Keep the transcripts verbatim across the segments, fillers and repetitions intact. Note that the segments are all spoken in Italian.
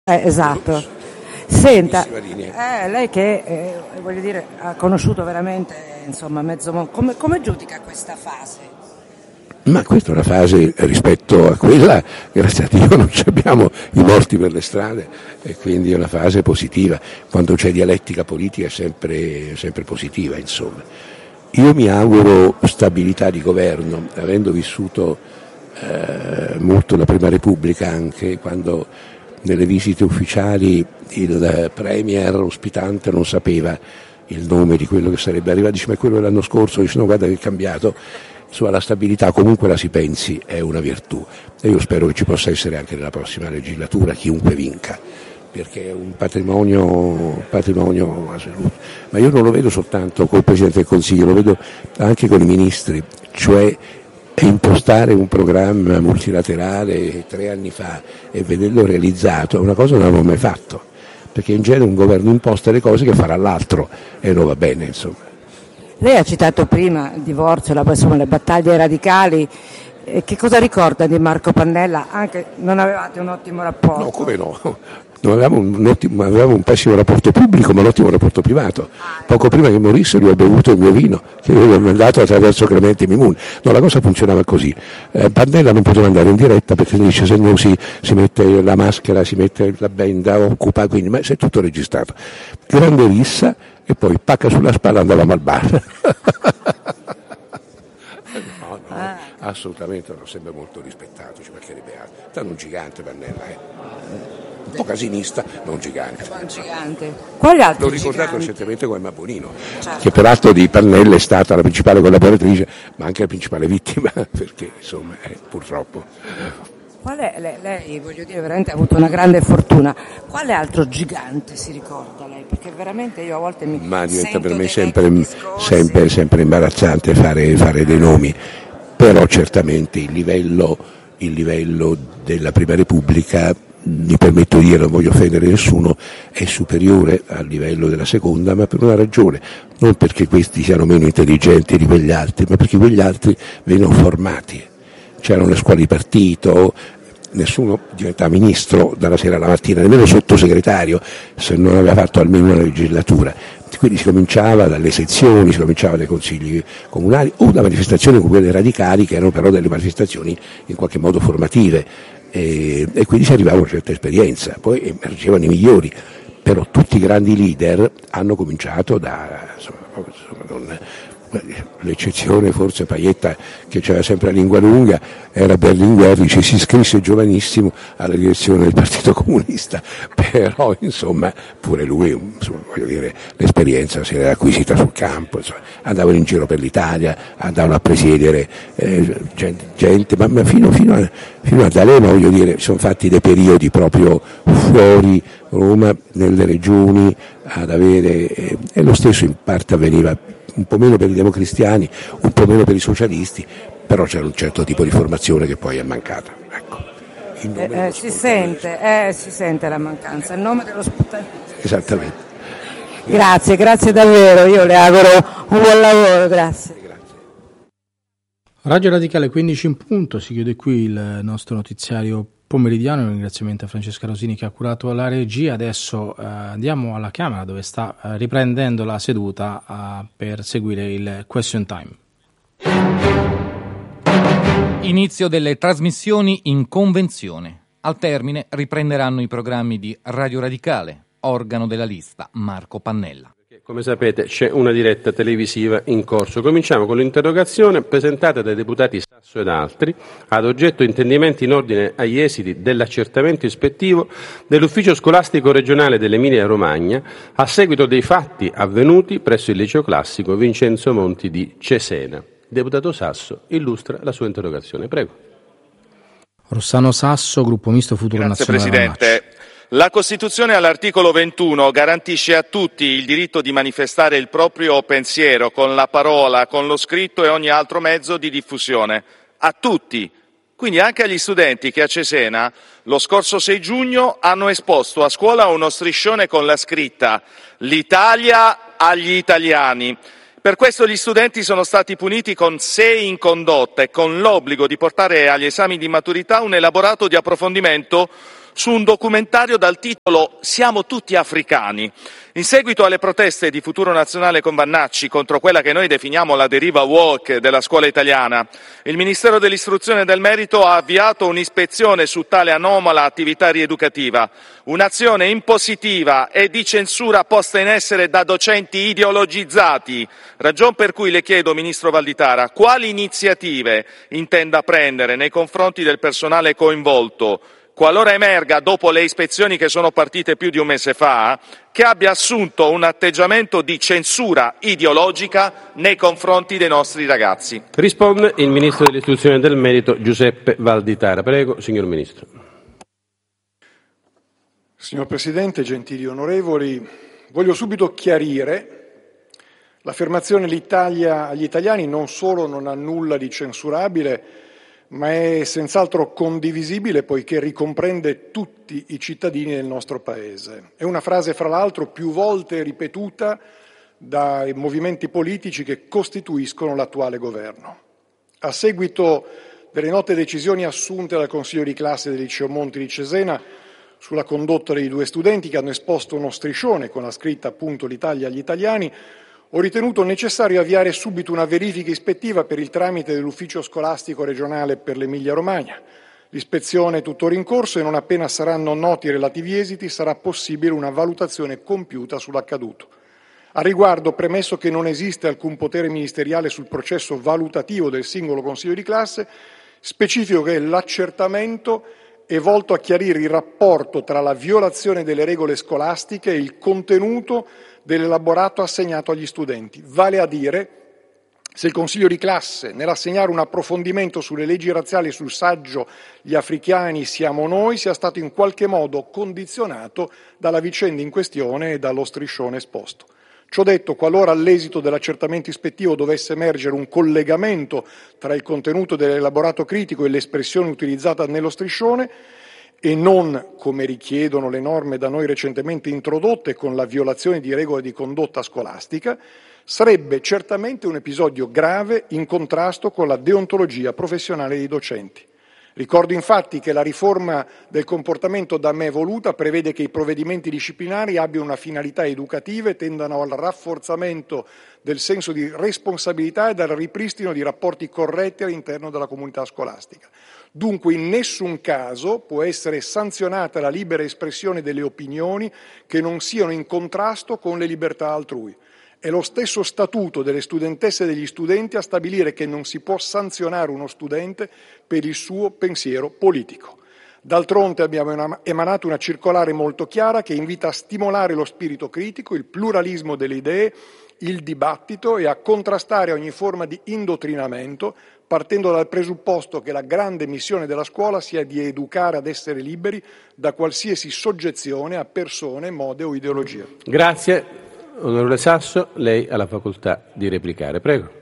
Eh, esatto. Senta, eh, lei che eh, voglio dire ha conosciuto veramente insomma mezzo mondo, come, come giudica questa fase? Ma questa è una fase rispetto a quella, grazie a Dio non abbiamo i morti per le strade e quindi è una fase positiva. Quando c'è dialettica politica è sempre, sempre positiva, insomma. Io mi auguro stabilità di governo, avendo vissuto eh, molto la Prima Repubblica, anche quando nelle visite ufficiali il premier ospitante non sapeva il nome di quello che sarebbe arrivato, dice ma quello dell'anno scorso, dice no guarda che è cambiato. Sulla stabilità comunque la si pensi è una virtù e io spero che ci possa essere anche nella prossima legislatura chiunque vinca, perché è un patrimonio, patrimonio assoluto. Ma io non lo vedo soltanto col Presidente del Consiglio, lo vedo anche con i ministri, cioè impostare un programma multilaterale tre anni fa e vederlo realizzato è una cosa che non avevo mai fatto, perché in genere un governo imposta le cose che farà l'altro e non va bene, insomma. Lei ha citato prima il divorzio, la, insomma, le battaglie radicali. Eh, che cosa ricorda di Marco Pannella? Anche non avevate un ottimo rapporto? No, come no? Non avevamo un, ottimo, avevamo un pessimo rapporto pubblico, ma un ottimo rapporto privato. Poco prima che morisse lui ha bevuto il mio vino, che io gli ho mandato attraverso Clemente Mimun. No, la cosa funzionava così. Eh, Pannella non poteva andare in diretta perché dice se non si, si mette la maschera, si mette la benda, occupa, quindi, ma è tutto registrato. Grande rissa e poi pacca sulla spalla andavamo al bar. No, no, ah. Assolutamente, l'ho sempre molto rispettato, ci mancherebbe altro. È un gigante Pannella, eh. Un po' casinista, non gigante. Un gigante. Quali altri L'ho ricordato giganti? recentemente come Emma Bonino, certo. Che peraltro di Pannella è stata la principale collaboratrice, ma anche la principale vittima, perché insomma, eh, purtroppo. Qual è, lei, lei, voglio dire, veramente ha avuto una grande fortuna. Quale altro gigante si ricorda lei? Perché veramente io a volte mi Ma diventa per me sempre, sempre, sempre, sempre imbarazzante fare, fare dei nomi, però certamente il livello, il livello della Prima Repubblica, mi permetto di dire, non voglio offendere nessuno, è superiore al livello della seconda, ma per una ragione, non perché questi siano meno intelligenti di quegli altri, ma perché quegli altri vengono formati. C'erano le scuole di partito, nessuno diventava ministro dalla sera alla mattina, nemmeno sottosegretario se non aveva fatto almeno una legislatura. Quindi si cominciava dalle sezioni, si cominciava dai consigli comunali o da manifestazioni come quelle radicali, che erano però delle manifestazioni in qualche modo formative, e, e quindi si arrivava a una certa esperienza, poi emergevano i migliori, però tutti i grandi leader hanno cominciato da, insomma, insomma non, l'eccezione forse Paietta, che c'era sempre la lingua lunga, era Berlinguer, dice si iscrisse giovanissimo alla direzione del Partito Comunista, però insomma pure lui, insomma, voglio dire, l'esperienza si era acquisita sul campo, insomma, andavano in giro per l'Italia, andavano a presiedere eh, gente, gente, ma, ma fino, fino, a, fino ad D'Alema, voglio dire, sono fatti dei periodi proprio fuori Roma, nelle regioni, ad avere, eh, e lo stesso in parte avveniva un po' meno per i democristiani, un po' meno per i socialisti, però c'era un certo tipo di formazione che poi è mancata. Ecco. In nome eh, eh, si sente, eh, si sente la mancanza, il nome dello spontaneismo. Esattamente. Grazie, grazie davvero, io le auguro un buon lavoro, grazie. Radio Radicale quindici in punto, si chiude qui il nostro notiziario pomeridiano. Un ringraziamento a Francesca Rosini che ha curato la regia. Adesso eh, andiamo alla Camera dove sta eh, riprendendo la seduta eh, per seguire il question time. Inizio delle trasmissioni in convenzione. Al termine riprenderanno i programmi di Radio Radicale, organo della lista Marco Pannella. Come sapete c'è una diretta televisiva in corso. Cominciamo con l'interrogazione presentata dai deputati Sasso ed altri, ad oggetto intendimenti in ordine agli esiti dell'accertamento ispettivo dell'ufficio scolastico regionale dell'Emilia Romagna a seguito dei fatti avvenuti presso il liceo classico Vincenzo Monti di Cesena. Deputato Sasso illustra la sua interrogazione. Prego. Rossano Sasso, Gruppo Misto Futuro Grazie, Nazionale. Presidente. La Costituzione all'articolo ventuno garantisce a tutti il diritto di manifestare il proprio pensiero con la parola, con lo scritto e ogni altro mezzo di diffusione. A tutti. Quindi anche agli studenti che a Cesena lo scorso sei giugno hanno esposto a scuola uno striscione con la scritta «L'Italia agli italiani». Per questo gli studenti sono stati puniti con sei in condotta e con l'obbligo di portare agli esami di maturità un elaborato di approfondimento su un documentario dal titolo Siamo tutti africani. In seguito alle proteste di Futuro Nazionale con Vannacci contro quella che noi definiamo la deriva woke della scuola italiana, il Ministero dell'Istruzione e del Merito ha avviato un'ispezione su tale anomala attività rieducativa, un'azione impositiva e di censura posta in essere da docenti ideologizzati, ragion per cui le chiedo, Ministro Valditara, quali iniziative intenda prendere nei confronti del personale coinvolto, qualora emerga, dopo le ispezioni che sono partite più di un mese fa, che abbia assunto un atteggiamento di censura ideologica nei confronti dei nostri ragazzi. Risponde il Ministro dell'Istruzione e del Merito Giuseppe Valditara. Prego, signor Ministro. Signor Presidente, gentili onorevoli, voglio subito chiarire l'affermazione l'Italia agli italiani non solo non ha nulla di censurabile, ma è senz'altro condivisibile poiché ricomprende tutti i cittadini del nostro Paese. È una frase, fra l'altro, più volte ripetuta dai movimenti politici che costituiscono l'attuale governo. A seguito delle note decisioni assunte dal Consiglio di classe del Liceo Monti di Cesena sulla condotta dei due studenti che hanno esposto uno striscione con la scritta appunto l'Italia agli italiani, ho ritenuto necessario avviare subito una verifica ispettiva per il tramite dell'Ufficio Scolastico Regionale per l'Emilia-Romagna. L'ispezione è tuttora in corso e non appena saranno noti i relativi esiti sarà possibile una valutazione compiuta sull'accaduto. A riguardo, premesso che non esiste alcun potere ministeriale sul processo valutativo del singolo consiglio di classe, specifico che l'accertamento è volto a chiarire il rapporto tra la violazione delle regole scolastiche e il contenuto dell'elaborato assegnato agli studenti, vale a dire se il Consiglio di classe, nell'assegnare un approfondimento sulle leggi razziali e sul saggio Gli africani siamo noi, sia stato in qualche modo condizionato dalla vicenda in questione e dallo striscione esposto. Ciò detto, qualora all'esito dell'accertamento ispettivo dovesse emergere un collegamento tra il contenuto dell'elaborato critico e l'espressione utilizzata nello striscione, e non, come richiedono le norme da noi recentemente introdotte, con la violazione di regole di condotta scolastica, sarebbe certamente un episodio grave in contrasto con la deontologia professionale dei docenti. Ricordo infatti che la riforma del comportamento da me voluta prevede che i provvedimenti disciplinari abbiano una finalità educativa e tendano al rafforzamento del senso di responsabilità e al ripristino di rapporti corretti all'interno della comunità scolastica. Dunque in nessun caso può essere sanzionata la libera espressione delle opinioni che non siano in contrasto con le libertà altrui. È lo stesso statuto delle studentesse e degli studenti a stabilire che non si può sanzionare uno studente per il suo pensiero politico. D'altronde abbiamo emanato una circolare molto chiara che invita a stimolare lo spirito critico, il pluralismo delle idee, il dibattito e a contrastare ogni forma di indottrinamento, partendo dal presupposto che la grande missione della scuola sia di educare ad essere liberi da qualsiasi soggezione a persone, mode o ideologie. Grazie. Onorevole Sasso, lei ha la facoltà di replicare. Prego.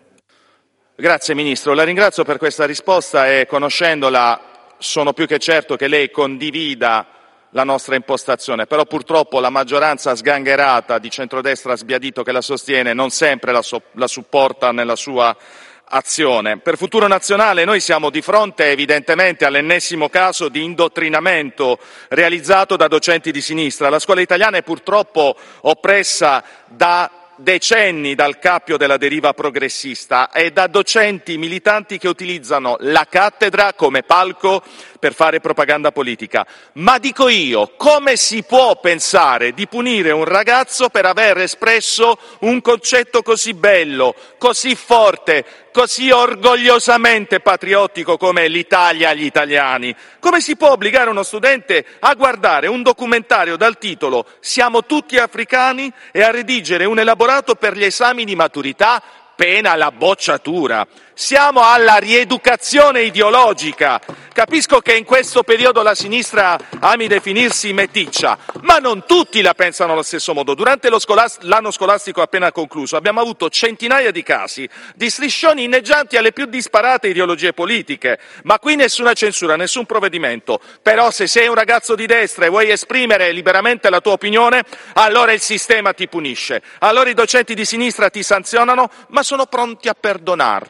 Grazie Ministro, la ringrazio per questa risposta e conoscendola sono più che certo che lei condivida la nostra impostazione, però purtroppo la maggioranza sgangherata di centrodestra sbiadito che la sostiene non sempre la, so- la supporta nella sua azione. Per Futuro Nazionale noi siamo di fronte evidentemente all'ennesimo caso di indottrinamento realizzato da docenti di sinistra. La scuola italiana è purtroppo oppressa da decenni dal cappio della deriva progressista e da docenti militanti che utilizzano la cattedra come palco per fare propaganda politica. Ma dico io, come si può pensare di punire un ragazzo per aver espresso un concetto così bello, così forte, così orgogliosamente patriottico come l'Italia agli italiani? Come si può obbligare uno studente a guardare un documentario dal titolo Siamo tutti africani e a redigere un elaborato per gli esami di maturità, pena la bocciatura? Siamo alla rieducazione ideologica. Capisco che in questo periodo la sinistra ami definirsi meticcia, ma non tutti la pensano allo stesso modo. Durante lo scolast- l'anno scolastico appena concluso abbiamo avuto centinaia di casi di striscioni inneggianti alle più disparate ideologie politiche, ma qui nessuna censura, nessun provvedimento. Però se sei un ragazzo di destra e vuoi esprimere liberamente la tua opinione, allora il sistema ti punisce. Allora i docenti di sinistra ti sanzionano, ma sono pronti a perdonarti.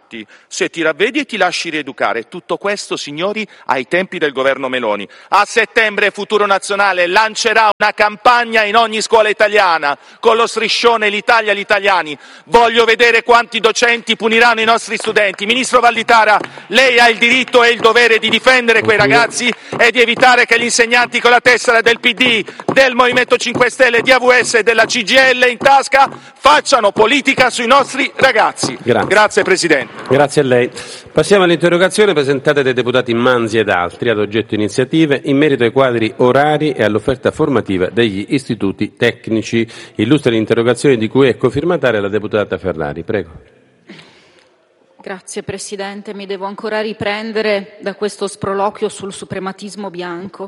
se ti ravvedi e ti lasci rieducare. Tutto questo, signori, ai tempi del governo Meloni. A settembre Futuro Nazionale lancerà una campagna in ogni scuola italiana con lo striscione "L'Italia agli italiani". Voglio vedere quanti docenti puniranno i nostri studenti. Ministro Valditara, lei ha il diritto e il dovere di difendere quei ragazzi e di evitare che gli insegnanti con la tessera del P D, del Movimento cinque Stelle, di A V S e della C G I L in tasca facciano politica sui nostri ragazzi. Grazie. Grazie Presidente. Grazie a lei. Passiamo alle interrogazioni presentate dai deputati Manzi ed altri ad oggetto iniziative in merito ai quadri orari e all'offerta formativa degli istituti tecnici. Illustra l'interrogazione di cui è cofirmataria la deputata Ferrari. Prego. Grazie Presidente, mi devo ancora riprendere da questo sproloquio sul suprematismo bianco.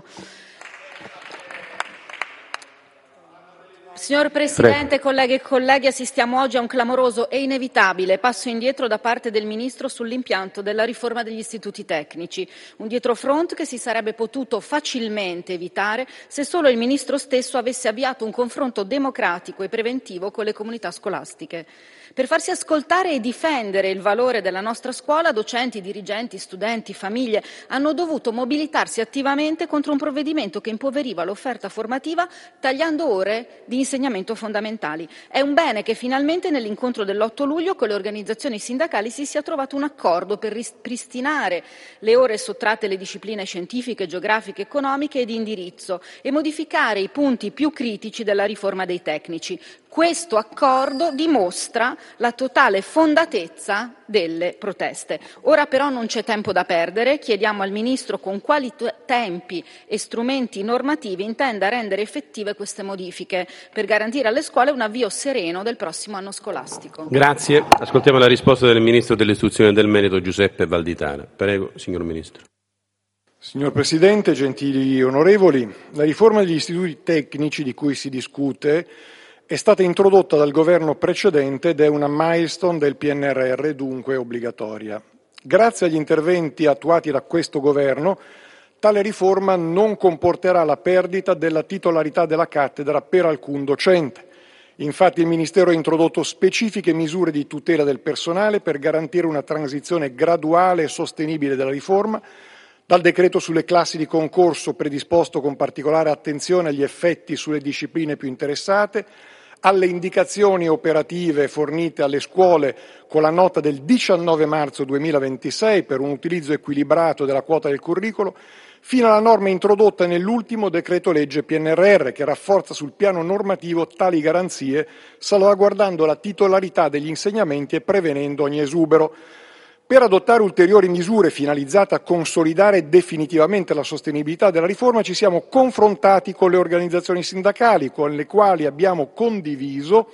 Signor Presidente, Prego. Colleghe e colleghi, assistiamo oggi a un clamoroso e inevitabile passo indietro da parte del Ministro sull'impianto della riforma degli istituti tecnici, un dietrofront che si sarebbe potuto facilmente evitare se solo il Ministro stesso avesse avviato un confronto democratico e preventivo con le comunità scolastiche. Per farsi ascoltare e difendere il valore della nostra scuola, docenti, dirigenti, studenti, famiglie hanno dovuto mobilitarsi attivamente contro un provvedimento che impoveriva l'offerta formativa tagliando ore di insegnamento fondamentali. È un bene che finalmente nell'incontro dell'otto luglio con le organizzazioni sindacali si sia trovato un accordo per ripristinare le ore sottratte alle discipline scientifiche, geografiche, economiche e di indirizzo e modificare i punti più critici della riforma dei tecnici. Questo accordo dimostra la totale fondatezza delle proteste. Ora però non c'è tempo da perdere, chiediamo al Ministro con quali tempi e strumenti normativi intenda rendere effettive queste modifiche per garantire alle scuole un avvio sereno del prossimo anno scolastico. Grazie. Ascoltiamo la risposta del Ministro dell'Istruzione e del Merito Giuseppe Valditara. Prego, signor Ministro. Signor Presidente, gentili onorevoli, la riforma degli istituti tecnici di cui si discute è stata introdotta dal governo precedente ed è una milestone del P N R R, dunque obbligatoria. Grazie agli interventi attuati da questo governo, tale riforma non comporterà la perdita della titolarità della cattedra per alcun docente. Infatti il Ministero ha introdotto specifiche misure di tutela del personale per garantire una transizione graduale e sostenibile della riforma, dal decreto sulle classi di concorso predisposto con particolare attenzione agli effetti sulle discipline più interessate, alle indicazioni operative fornite alle scuole con la nota del diciannove marzo duemilaventisei per un utilizzo equilibrato della quota del curricolo, fino alla norma introdotta nell'ultimo decreto legge P N R R che rafforza sul piano normativo tali garanzie, salvaguardando la titolarità degli insegnamenti e prevenendo ogni esubero. Per adottare ulteriori misure finalizzate a consolidare definitivamente la sostenibilità della riforma ci siamo confrontati con le organizzazioni sindacali, con le quali abbiamo condiviso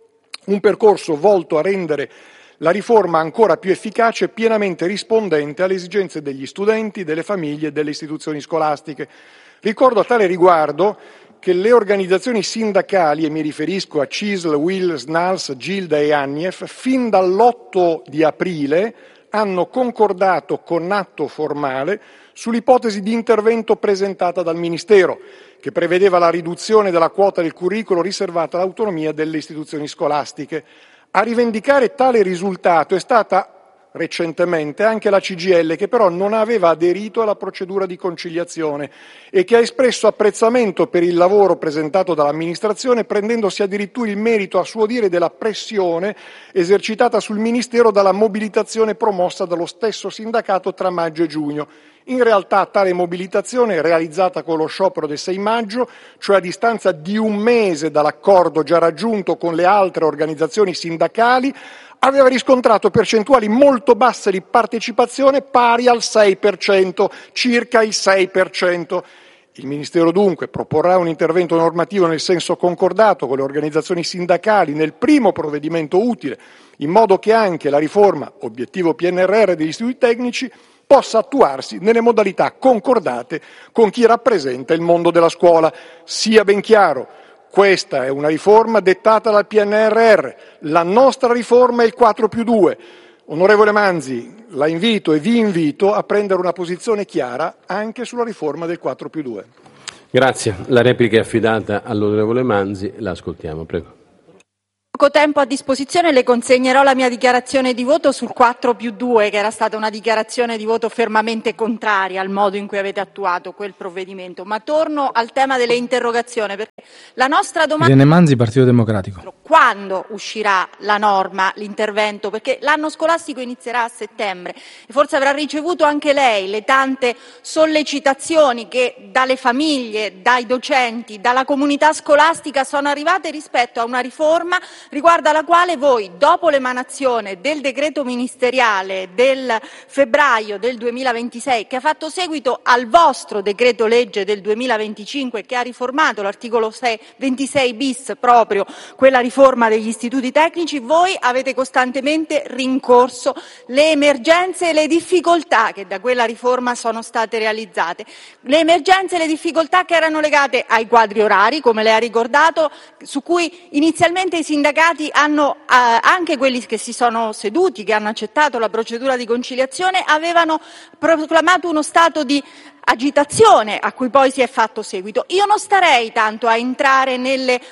un percorso volto a rendere la riforma ancora più efficace e pienamente rispondente alle esigenze degli studenti, delle famiglie e delle istituzioni scolastiche. Ricordo a tale riguardo che le organizzazioni sindacali, e mi riferisco a C I S L, U I L, S N A L S, Gilda e ANIEF, fin dall'otto di aprile hanno concordato con atto formale sull'ipotesi di intervento presentata dal Ministero, che prevedeva la riduzione della quota del curricolo riservata all'autonomia delle istituzioni scolastiche. A rivendicare tale risultato è stata recentemente anche la C G I L, che però non aveva aderito alla procedura di conciliazione e che ha espresso apprezzamento per il lavoro presentato dall'amministrazione, prendendosi addirittura il merito a suo dire della pressione esercitata sul Ministero dalla mobilitazione promossa dallo stesso sindacato tra maggio e giugno. In realtà tale mobilitazione, realizzata con lo sciopero del sei maggio, cioè a distanza di un mese dall'accordo già raggiunto con le altre organizzazioni sindacali, aveva riscontrato percentuali molto basse di partecipazione pari al sei per cento, circa il sei per cento. Il Ministero dunque proporrà un intervento normativo nel senso concordato con le organizzazioni sindacali nel primo provvedimento utile, in modo che anche la riforma, obiettivo P N R R degli istituti tecnici, possa attuarsi nelle modalità concordate con chi rappresenta il mondo della scuola. Sia ben chiaro, questa è una riforma dettata dal P N R R, la nostra riforma è il quattro più due. Onorevole Manzi, la invito e vi invito a prendere una posizione chiara anche sulla riforma del quattro più due. Grazie. La replica è affidata all'onorevole Manzi, la ascoltiamo, prego. poco tempo a disposizione le consegnerò la mia dichiarazione di voto sul quattro più due, che era stata una dichiarazione di voto fermamente contraria al modo in cui avete attuato quel provvedimento. Ma torno al tema delle interrogazioni, perché la nostra domanda... Irene Manzi, Partito Democratico. Quando uscirà la norma, l'intervento? Perché l'anno scolastico inizierà a settembre e forse avrà ricevuto anche lei le tante sollecitazioni che dalle famiglie, dai docenti, dalla comunità scolastica sono arrivate rispetto a una riforma riguardo alla quale voi, dopo l'emanazione del decreto ministeriale del febbraio del duemilaventisei, che ha fatto seguito al vostro decreto legge del duemilaventicinque, che ha riformato l'articolo ventisei bis, proprio quella riforma degli istituti tecnici, voi avete costantemente rincorso le emergenze e le difficoltà che da quella riforma sono state realizzate. Le emergenze e le difficoltà che erano legate ai quadri orari, come lei ha ricordato, su cui inizialmente i sindacati hanno, eh, anche quelli che si sono seduti, che hanno accettato la procedura di conciliazione, avevano proclamato uno stato di agitazione a cui poi si è fatto seguito. Io non starei tanto a entrare nelle,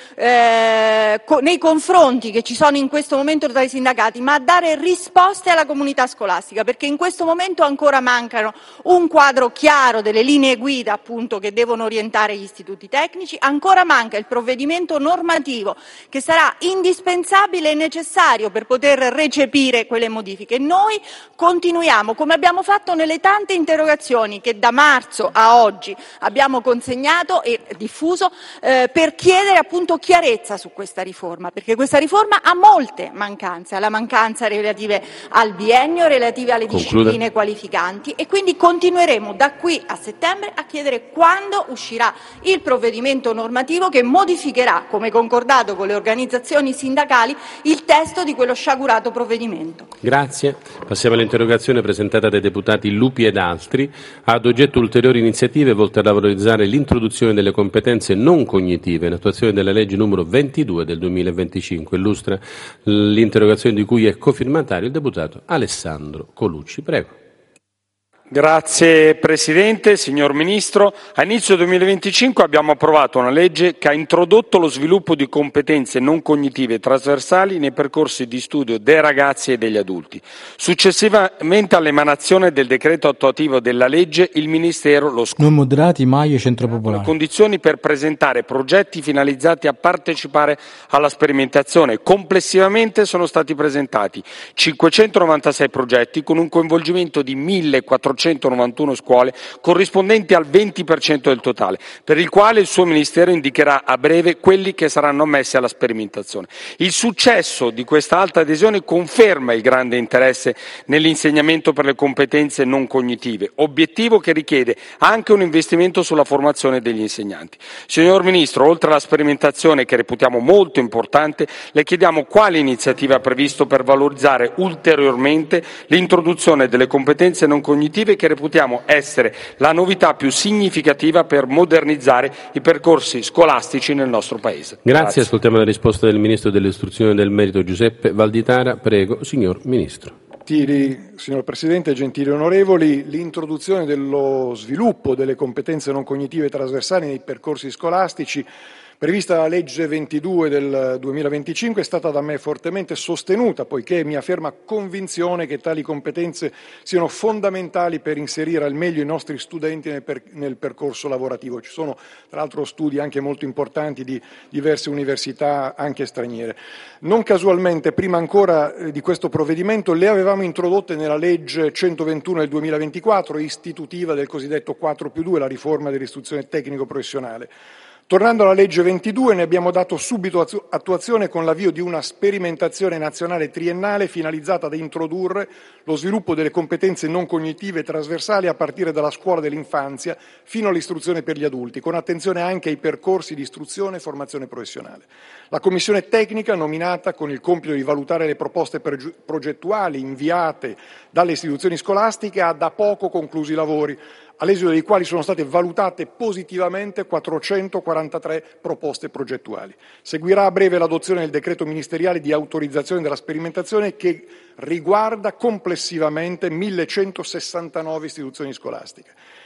eh, co- nei confronti che ci sono in questo momento tra i sindacati, ma a dare risposte alla comunità scolastica, perché in questo momento ancora mancano un quadro chiaro delle linee guida, appunto, che devono orientare gli istituti tecnici, ancora manca il provvedimento normativo che sarà indispensabile e necessario per poter recepire quelle modifiche. Noi continuiamo, come abbiamo fatto nelle tante interrogazioni che da marzo a oggi abbiamo consegnato e diffuso, eh, per chiedere appunto chiarezza su questa riforma, perché questa riforma ha molte mancanze, ha la mancanza relative al biennio, relative alle Conclude. discipline qualificanti, e quindi continueremo da qui a settembre a chiedere quando uscirà il provvedimento normativo che modificherà, come concordato con le organizzazioni sindacali, il testo di quello sciagurato provvedimento. Grazie. Passiamo all'interrogazione presentata dai deputati Lupi ed altri, ad oggetto ulteriori iniziative volte a valorizzare l'introduzione delle competenze non cognitive in attuazione della legge numero ventidue del duemilaventicinque. Illustra l'interrogazione di cui è cofirmatario il deputato Alessandro Colucci. Prego. Grazie Presidente, signor Ministro. A inizio duemilaventicinque abbiamo approvato una legge che ha introdotto lo sviluppo di competenze non cognitive trasversali nei percorsi di studio dei ragazzi e degli adulti. Successivamente all'emanazione del decreto attuativo della legge, il Ministero lo scorso Non moderati, Maio, Centro Popolare. condizioni per presentare progetti finalizzati a partecipare alla sperimentazione. Complessivamente sono stati presentati cinquecentonovantasei progetti con un coinvolgimento di millequattrocentonovantuno scuole, corrispondenti al venti per cento del totale, per il quale il suo Ministero indicherà a breve quelli che saranno ammessi alla sperimentazione. Il successo di questa alta adesione conferma il grande interesse nell'insegnamento per le competenze non cognitive, obiettivo che richiede anche un investimento sulla formazione degli insegnanti. Signor Ministro, oltre alla sperimentazione che reputiamo molto importante, le chiediamo quali iniziative ha previsto per valorizzare ulteriormente l'introduzione delle competenze non cognitive, che reputiamo essere la novità più significativa per modernizzare i percorsi scolastici nel nostro Paese. Grazie. Grazie. Ascoltiamo la risposta del Ministro dell'Istruzione e del Merito Giuseppe Valditara. Prego, signor Ministro. Gentili, signor Presidente, gentili onorevoli, l'introduzione dello sviluppo delle competenze non cognitive trasversali nei percorsi scolastici prevista dalla legge ventidue del duemilaventicinque è stata da me fortemente sostenuta, poiché è mia ferma convinzione che tali competenze siano fondamentali per inserire al meglio i nostri studenti nel, per, nel percorso lavorativo. Ci sono tra l'altro studi anche molto importanti di diverse università, anche straniere. Non casualmente, prima ancora eh, di questo provvedimento, le avevamo introdotte nella legge centoventuno del duemilaventiquattro, istitutiva del cosiddetto quattro più due, la riforma dell'istruzione tecnico-professionale. Tornando alla legge ventidue, ne abbiamo dato subito attuazione con l'avvio di una sperimentazione nazionale triennale finalizzata ad introdurre lo sviluppo delle competenze non cognitive trasversali a partire dalla scuola dell'infanzia fino all'istruzione per gli adulti, con attenzione anche ai percorsi di istruzione e formazione professionale. La commissione tecnica, nominata con il compito di valutare le proposte progettuali inviate dalle istituzioni scolastiche, ha da poco concluso i lavori, all'esito dei quali sono state valutate positivamente quattrocentoquarantatré proposte progettuali. Seguirà a breve l'adozione del decreto ministeriale di autorizzazione della sperimentazione, che riguarda complessivamente millecentosessantanove istituzioni scolastiche.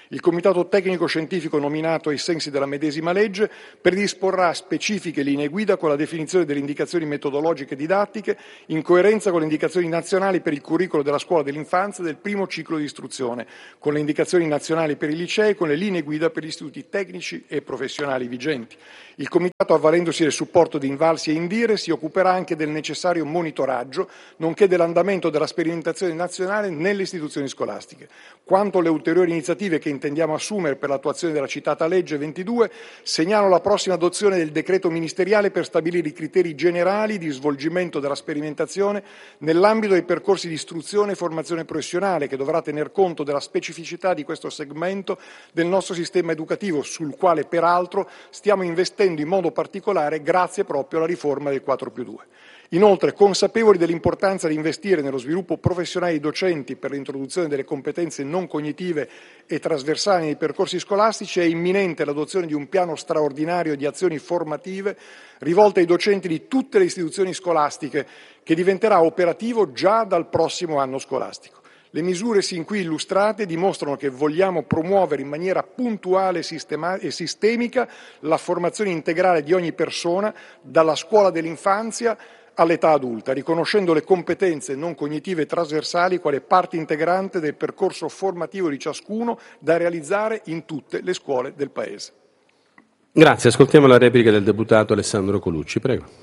Il Comitato Tecnico Scientifico nominato ai sensi della medesima legge predisporrà specifiche linee guida con la definizione delle indicazioni metodologiche e didattiche in coerenza con le indicazioni nazionali per il curricolo della scuola dell'infanzia e del primo ciclo di istruzione, con le indicazioni nazionali per i licei e con le linee guida per gli istituti tecnici e professionali vigenti. Il Comitato, avvalendosi del supporto di Invalsi e Indire, si occuperà anche del necessario monitoraggio, nonché dell'andamento della sperimentazione nazionale nelle istituzioni scolastiche. Quanto alle ulteriori iniziative che intendiamo assumere per l'attuazione della citata legge ventidue, segnalo la prossima adozione del decreto ministeriale per stabilire i criteri generali di svolgimento della sperimentazione nell'ambito dei percorsi di istruzione e formazione professionale, che dovrà tener conto della specificità di questo segmento del nostro sistema educativo, sul quale peraltro stiamo investendo in modo particolare grazie proprio alla riforma del quattro più due. Inoltre, consapevoli dell'importanza di investire nello sviluppo professionale dei docenti per l'introduzione delle competenze non cognitive e trasversali nei percorsi scolastici, è imminente l'adozione di un piano straordinario di azioni formative rivolte ai docenti di tutte le istituzioni scolastiche, che diventerà operativo già dal prossimo anno scolastico. Le misure sin qui illustrate dimostrano che vogliamo promuovere in maniera puntuale e sistemica la formazione integrale di ogni persona, dalla scuola dell'infanzia all'età adulta, riconoscendo le competenze non cognitive trasversali quale parte integrante del percorso formativo di ciascuno, da realizzare in tutte le scuole del Paese. Grazie, ascoltiamo la replica del deputato Alessandro Colucci, prego.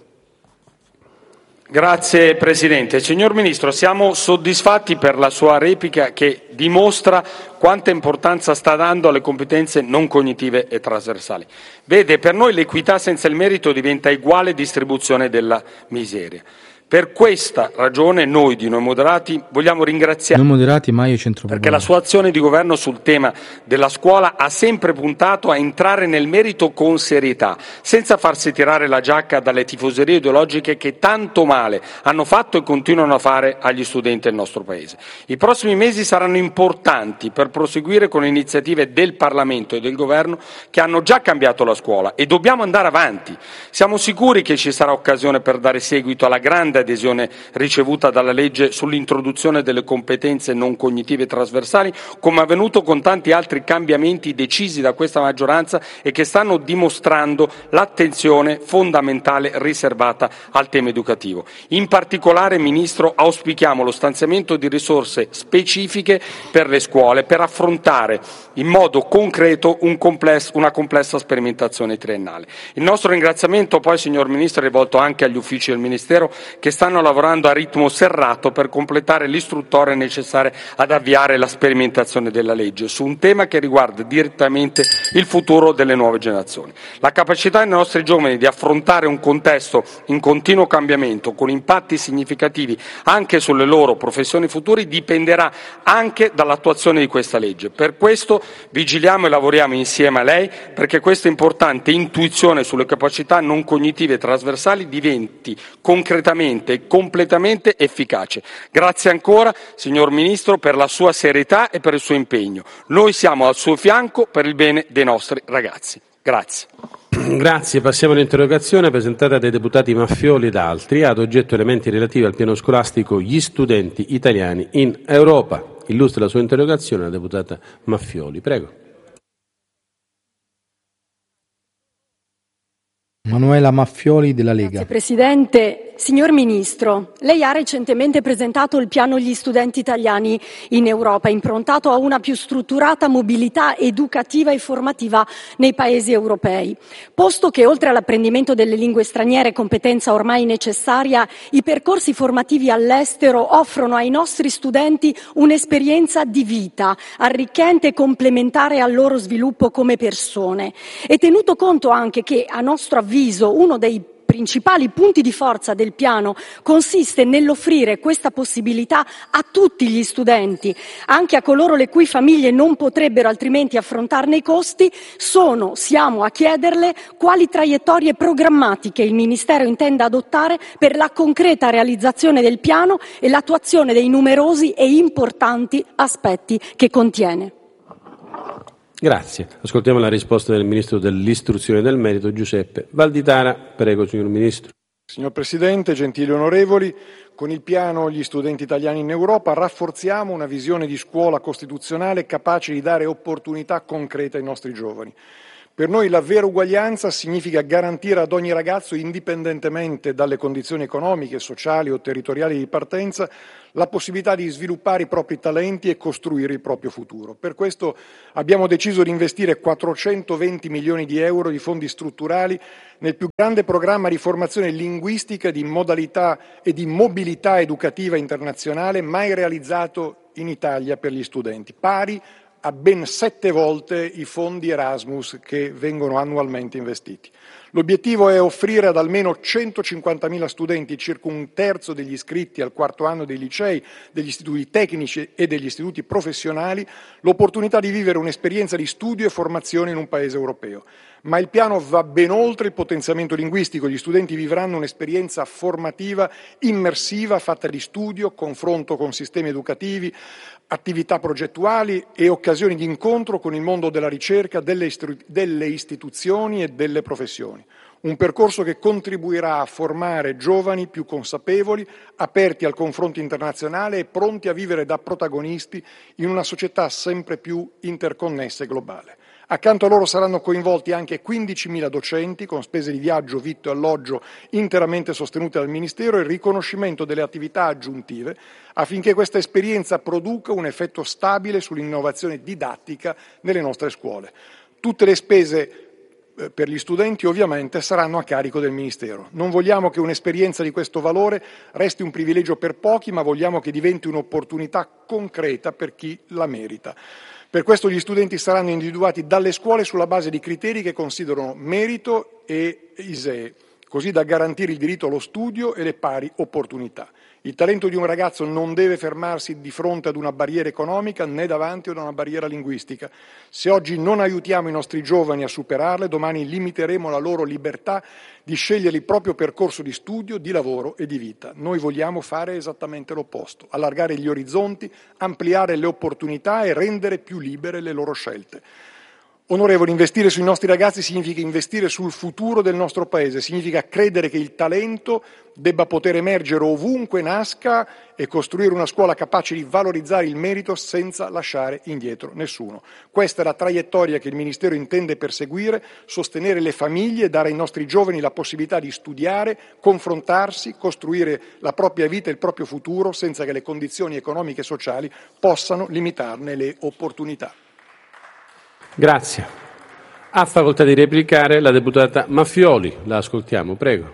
Grazie Presidente. Signor Ministro, siamo soddisfatti per la sua replica che dimostra quanta importanza sta dando alle competenze non cognitive e trasversali. Vede, per noi l'equità senza il merito diventa uguale distribuzione della miseria. Per questa ragione noi di Noi Moderati vogliamo ringraziare Noi Moderati, Maio, perché la sua azione di governo sul tema della scuola ha sempre puntato a entrare nel merito con serietà, senza farsi tirare la giacca dalle tifoserie ideologiche che tanto male hanno fatto e continuano a fare agli studenti del nostro Paese. I prossimi mesi saranno importanti per proseguire con le iniziative del Parlamento e del Governo che hanno già cambiato la scuola e dobbiamo andare avanti. Siamo sicuri che ci sarà occasione per dare seguito alla grande adesione ricevuta dalla legge sull'introduzione delle competenze non cognitive trasversali, come è avvenuto con tanti altri cambiamenti decisi da questa maggioranza e che stanno dimostrando l'attenzione fondamentale riservata al tema educativo. In particolare, Ministro, auspichiamo lo stanziamento di risorse specifiche per le scuole per affrontare in modo concreto un complesso, una complessa sperimentazione triennale. Il nostro ringraziamento poi, signor Ministro, è rivolto anche agli uffici del Ministero che stanno lavorando a ritmo serrato per completare l'istruttoria necessaria ad avviare la sperimentazione della legge su un tema che riguarda direttamente il futuro delle nuove generazioni. La capacità dei nostri giovani di affrontare un contesto in continuo cambiamento con impatti significativi anche sulle loro professioni future dipenderà anche dall'attuazione di questa legge. Per questo vigiliamo e lavoriamo insieme a lei perché questa importante intuizione sulle capacità non cognitive e trasversali diventi concretamente e completamente efficace. Grazie ancora, signor Ministro, per la sua serietà e per il suo impegno. Noi siamo al suo fianco per il bene dei nostri ragazzi. Grazie. Grazie. Passiamo all'interrogazione presentata dai deputati Maffioli ed altri, ad oggetto elementi relativi al piano scolastico Gli studenti italiani in Europa. Illustra la sua interrogazione la deputata Maffioli. Prego. Manuela Maffioli della Lega. Grazie Presidente. Signor Ministro, lei ha recentemente presentato il piano Gli studenti italiani in Europa, improntato a una più strutturata mobilità educativa e formativa nei paesi europei. Posto che oltre all'apprendimento delle lingue straniere, competenza ormai necessaria, i percorsi formativi all'estero offrono ai nostri studenti un'esperienza di vita, arricchente e complementare al loro sviluppo come persone. E tenuto conto anche che, a nostro avviso, uno dei principali punti di forza del piano consiste nell'offrire questa possibilità a tutti gli studenti, anche a coloro le cui famiglie non potrebbero altrimenti affrontarne i costi, sono, siamo a chiederle quali traiettorie programmatiche il Ministero intenda adottare per la concreta realizzazione del piano e l'attuazione dei numerosi e importanti aspetti che contiene. Grazie. Ascoltiamo la risposta del Ministro dell'Istruzione e del Merito, Giuseppe Valditara. Prego, signor Ministro. Signor Presidente, gentili onorevoli, con il piano Gli studenti italiani in Europa rafforziamo una visione di scuola costituzionale capace di dare opportunità concrete ai nostri giovani. Per noi la vera uguaglianza significa garantire ad ogni ragazzo, indipendentemente dalle condizioni economiche, sociali o territoriali di partenza, la possibilità di sviluppare i propri talenti e costruire il proprio futuro. Per questo abbiamo deciso di investire quattrocentoventi milioni di euro di fondi strutturali nel più grande programma di formazione linguistica di modalità e di mobilità educativa internazionale mai realizzato in Italia per gli studenti, pari a ben sette volte i fondi Erasmus che vengono annualmente investiti. L'obiettivo è offrire ad almeno centocinquantamila studenti, circa un terzo degli iscritti al quarto anno dei licei, degli istituti tecnici e degli istituti professionali, l'opportunità di vivere un'esperienza di studio e formazione in un paese europeo. Ma il piano va ben oltre il potenziamento linguistico. Gli studenti vivranno un'esperienza formativa immersiva fatta di studio, confronto con sistemi educativi, attività progettuali e occasioni di incontro con il mondo della ricerca, delle, istitu- delle istituzioni e delle professioni. Un percorso che contribuirà a formare giovani più consapevoli, aperti al confronto internazionale e pronti a vivere da protagonisti in una società sempre più interconnessa e globale. Accanto a loro saranno coinvolti anche quindicimila docenti con spese di viaggio, vitto e alloggio interamente sostenute dal Ministero e il riconoscimento delle attività aggiuntive affinché questa esperienza produca un effetto stabile sull'innovazione didattica nelle nostre scuole. Tutte le spese per gli studenti ovviamente saranno a carico del Ministero. Non vogliamo che un'esperienza di questo valore resti un privilegio per pochi, ma vogliamo che diventi un'opportunità concreta per chi la merita. Per questo gli studenti saranno individuati dalle scuole sulla base di criteri che considerano merito e I S E E, così da garantire il diritto allo studio e le pari opportunità. Il talento di un ragazzo non deve fermarsi di fronte ad una barriera economica né davanti ad una barriera linguistica. Se oggi non aiutiamo i nostri giovani a superarle, domani limiteremo la loro libertà di scegliere il proprio percorso di studio, di lavoro e di vita. Noi vogliamo fare esattamente l'opposto, allargare gli orizzonti, ampliare le opportunità e rendere più libere le loro scelte. Onorevoli, investire sui nostri ragazzi significa investire sul futuro del nostro Paese, significa credere che il talento debba poter emergere ovunque nasca e costruire una scuola capace di valorizzare il merito senza lasciare indietro nessuno. Questa è la traiettoria che il Ministero intende perseguire, sostenere le famiglie e dare ai nostri giovani la possibilità di studiare, confrontarsi, costruire la propria vita e il proprio futuro senza che le condizioni economiche e sociali possano limitarne le opportunità. Grazie. Ha facoltà di replicare la deputata Maffioli. La ascoltiamo, prego.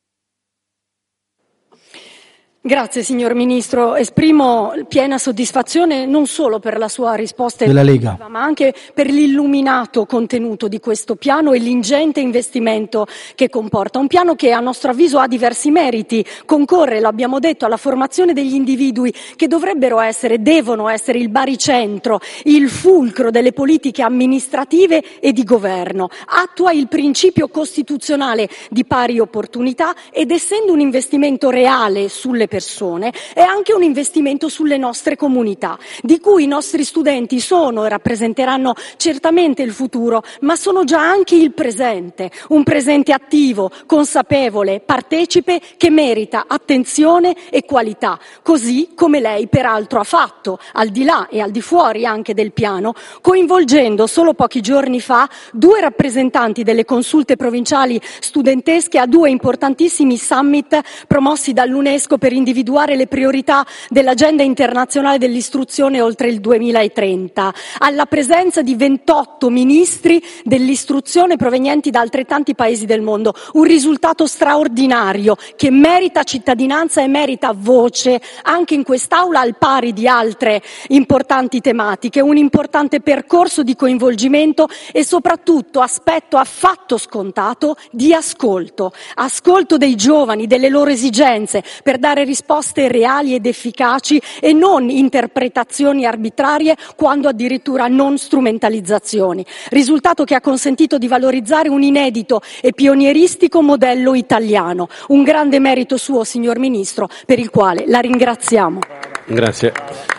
Grazie signor Ministro, esprimo piena soddisfazione non solo per la sua risposta della Lega, ma anche per l'illuminato contenuto di questo piano e l'ingente investimento che comporta. Un piano che a nostro avviso ha diversi meriti, concorre, lo abbiamo detto, alla formazione degli individui che dovrebbero essere, devono essere il baricentro, il fulcro delle politiche amministrative e di governo, attua il principio costituzionale di pari opportunità ed essendo un investimento reale sulle persone è anche un investimento sulle nostre comunità, di cui i nostri studenti sono e rappresenteranno certamente il futuro, ma sono già anche il presente, un presente attivo, consapevole, partecipe che merita attenzione e qualità, così come lei peraltro ha fatto, al di là e al di fuori anche del piano, coinvolgendo solo pochi giorni fa due rappresentanti delle consulte provinciali studentesche a due importantissimi summit promossi dall'UNESCO per individuare le priorità dell'agenda internazionale dell'istruzione oltre il duemilatrenta, alla presenza di ventotto ministri dell'istruzione provenienti da altrettanti paesi del mondo, un risultato straordinario che merita cittadinanza e merita voce anche in quest'Aula al pari di altre importanti tematiche, un importante percorso di coinvolgimento e soprattutto, aspetto affatto scontato, di ascolto, ascolto dei giovani, delle loro esigenze per dare risposte reali ed efficaci e non interpretazioni arbitrarie, quando addirittura non strumentalizzazioni. Risultato che ha consentito di valorizzare un inedito e pionieristico modello italiano. Un grande merito suo, signor Ministro, per il quale la ringraziamo. Grazie.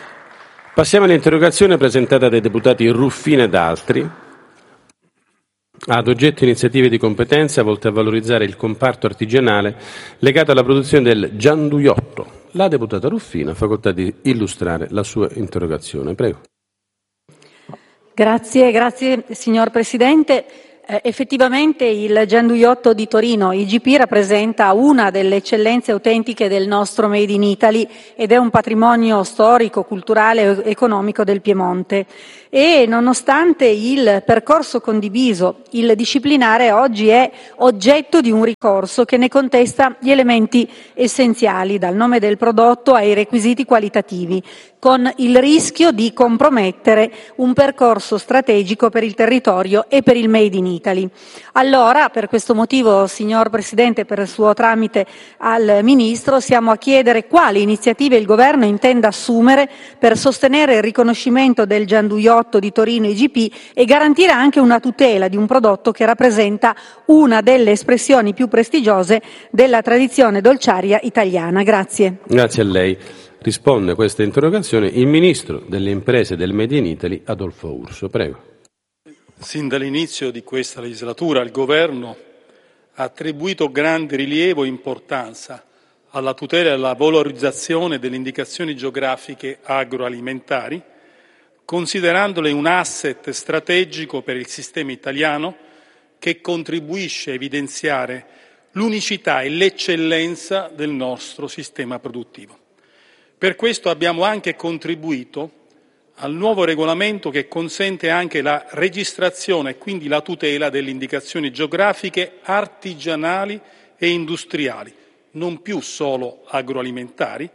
Passiamo all'interrogazione presentata dai deputati Ruffini ed altri. ha ad oggetto iniziative di competenza volte a valorizzare il comparto artigianale legato alla produzione del gianduiotto. La deputata Ruffino ha facoltà di illustrare la sua interrogazione. Prego. Grazie, grazie signor Presidente. Eh, effettivamente il gianduiotto di Torino, I G P, rappresenta una delle eccellenze autentiche del nostro Made in Italy ed è un patrimonio storico, culturale e economico del Piemonte. E nonostante il percorso condiviso, il disciplinare oggi è oggetto di un ricorso che ne contesta gli elementi essenziali, dal nome del prodotto ai requisiti qualitativi, con il rischio di compromettere un percorso strategico per il territorio e per il Made in Italy. Allora, per questo motivo, signor Presidente, per il suo tramite al Ministro, siamo a chiedere quali iniziative il Governo intenda assumere per sostenere il riconoscimento del gianduiotto di Torino I G P e garantire anche una tutela di un prodotto che rappresenta una delle espressioni più prestigiose della tradizione dolciaria italiana. Grazie. Grazie a lei. Risponde a questa interrogazione il Ministro delle Imprese e del Made in Italy, Adolfo Urso. Prego. Sin dall'inizio di questa legislatura il Governo ha attribuito grande rilievo e importanza alla tutela e alla valorizzazione delle indicazioni geografiche agroalimentari, considerandole un asset strategico per il sistema italiano che contribuisce a evidenziare l'unicità e l'eccellenza del nostro sistema produttivo. Per questo abbiamo anche contribuito al nuovo regolamento che consente anche la registrazione e quindi la tutela delle indicazioni geografiche artigianali e industriali, non più solo agroalimentari,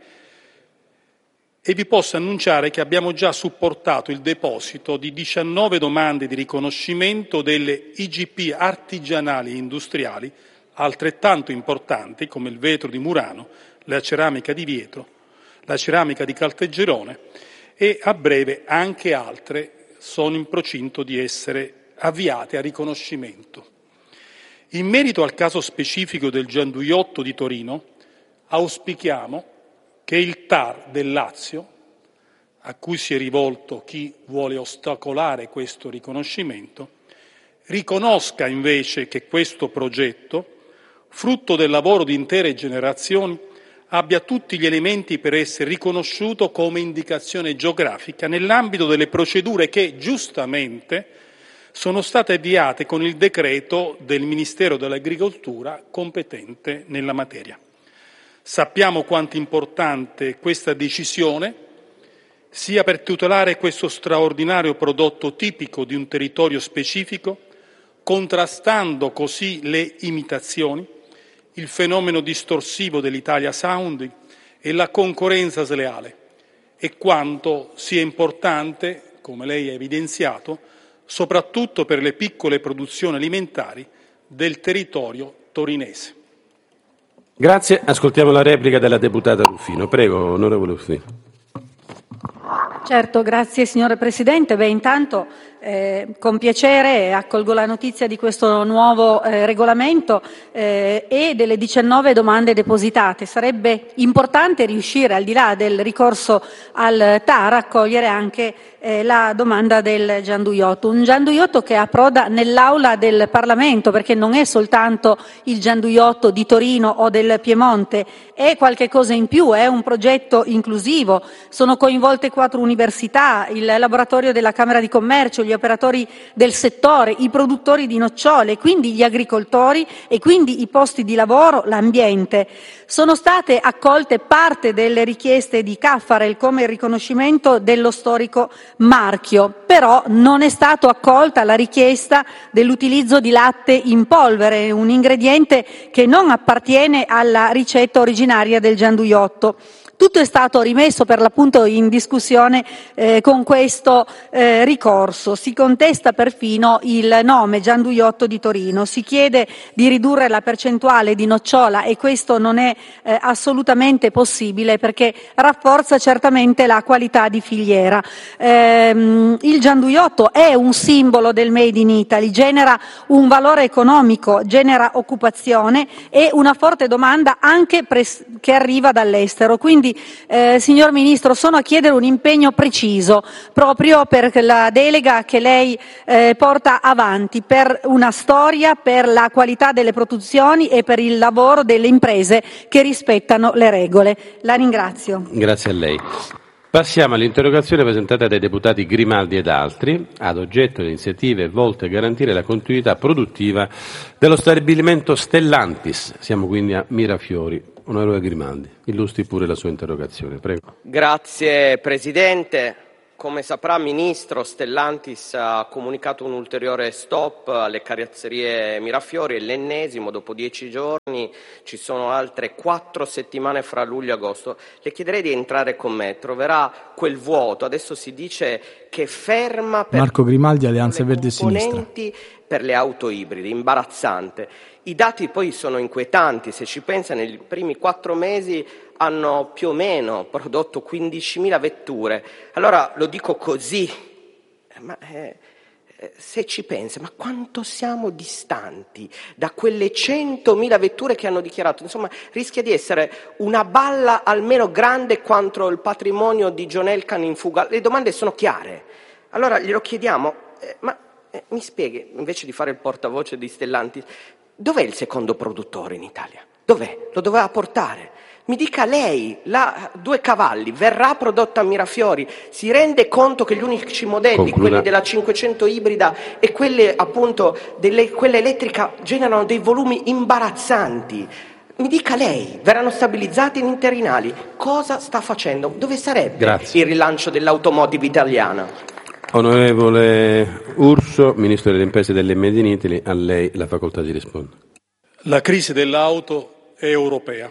e vi posso annunciare che abbiamo già supportato il deposito di diciannove domande di riconoscimento delle I G P artigianali e industriali, altrettanto importanti come il vetro di Murano, la ceramica di Vietro, la ceramica di Caltagirone, e a breve anche altre sono in procinto di essere avviate a riconoscimento. In merito al caso specifico del gianduiotto di Torino, auspichiamo che il T A R del Lazio, a cui si è rivolto chi vuole ostacolare questo riconoscimento, riconosca invece che questo progetto, frutto del lavoro di intere generazioni, abbia tutti gli elementi per essere riconosciuto come indicazione geografica nell'ambito delle procedure che, giustamente, sono state avviate con il decreto del Ministero dell'Agricoltura competente nella materia. Sappiamo quanto importante questa decisione sia per tutelare questo straordinario prodotto tipico di un territorio specifico, contrastando così le imitazioni, il fenomeno distorsivo dell'Italia Sounding e la concorrenza sleale, e quanto sia importante, come lei ha evidenziato, soprattutto per le piccole produzioni alimentari del territorio torinese. Grazie. Ascoltiamo la replica della deputata Ruffino. Prego, onorevole Ruffino. Certo, grazie signor Presidente. Beh, intanto eh, con piacere accolgo la notizia di questo nuovo eh, regolamento eh, e delle diciannove domande depositate. Sarebbe importante riuscire, al di là del ricorso al T A R, a accogliere anche eh, la domanda del gianduiotto. Un gianduiotto che approda nell'aula del Parlamento, perché non è soltanto il gianduiotto di Torino o del Piemonte, è qualche cosa in più, è un progetto inclusivo. Sono coinvolte quattro università, il laboratorio della Camera di Commercio, gli operatori del settore, i produttori di nocciole, quindi gli agricoltori e quindi i posti di lavoro, l'ambiente. Sono state accolte parte delle richieste di Caffarel come il riconoscimento dello storico marchio, però non è stato accolta la richiesta dell'utilizzo di latte in polvere, un ingrediente che non appartiene alla ricetta originaria del gianduiotto. Tutto è stato rimesso per l'appunto in discussione eh, con questo eh, ricorso. Si contesta perfino il nome gianduiotto di Torino, si chiede di ridurre la percentuale di nocciola e questo non è eh, assolutamente possibile perché rafforza certamente la qualità di filiera. Ehm, il gianduiotto è un simbolo del Made in Italy, genera un valore economico, genera occupazione e una forte domanda anche pres- che arriva dall'estero. Quindi Quindi, eh, signor Ministro, sono a chiedere un impegno preciso proprio per la delega che lei eh, porta avanti, per una storia, per la qualità delle produzioni e per il lavoro delle imprese che rispettano le regole. La ringrazio. Grazie a lei. Passiamo all'interrogazione presentata dai deputati Grimaldi ed altri, ad oggetto di iniziative volte a garantire la continuità produttiva dello stabilimento Stellantis. Siamo quindi a Mirafiori. Onorevole Grimaldi, illustri pure la sua interrogazione, prego. Grazie Presidente. Come saprà, Ministro, Stellantis ha comunicato un ulteriore stop alle carrozzerie Mirafiori, l'ennesimo dopo dieci giorni, ci sono altre quattro settimane fra luglio e agosto. Le chiederei di entrare con me, troverà quel vuoto, adesso si dice che ferma per Marco Grimaldi, Alleanza Verdi e Sinistra. Per le auto ibride, imbarazzante. I dati poi sono inquietanti, se ci pensa nei primi quattro mesi hanno più o meno prodotto quindicimila vetture. Allora lo dico così, ma eh, se ci pensa, ma quanto siamo distanti da quelle centomila vetture che hanno dichiarato? Insomma, rischia di essere una balla almeno grande quanto il patrimonio di John Elkann in fuga. Le domande sono chiare. Allora glielo chiediamo, eh, ma eh, mi spieghi, invece di fare il portavoce di Stellantis, dov'è il secondo produttore in Italia? Dov'è? Lo doveva portare. Mi dica lei, la due cavalli verrà prodotta a Mirafiori, si rende conto che gli unici modelli, Concluda. quelli della cinquecento ibrida e quelle appunto delle, quella elettrica, generano dei volumi imbarazzanti. Mi dica lei, verranno stabilizzati in interinali. Cosa sta facendo? Dove sarebbe Grazie. il rilancio dell'automotive italiana? Onorevole Urso, Ministro delle Imprese e delle Made in Italy, a lei la facoltà di rispondere. La crisi dell'auto è europea.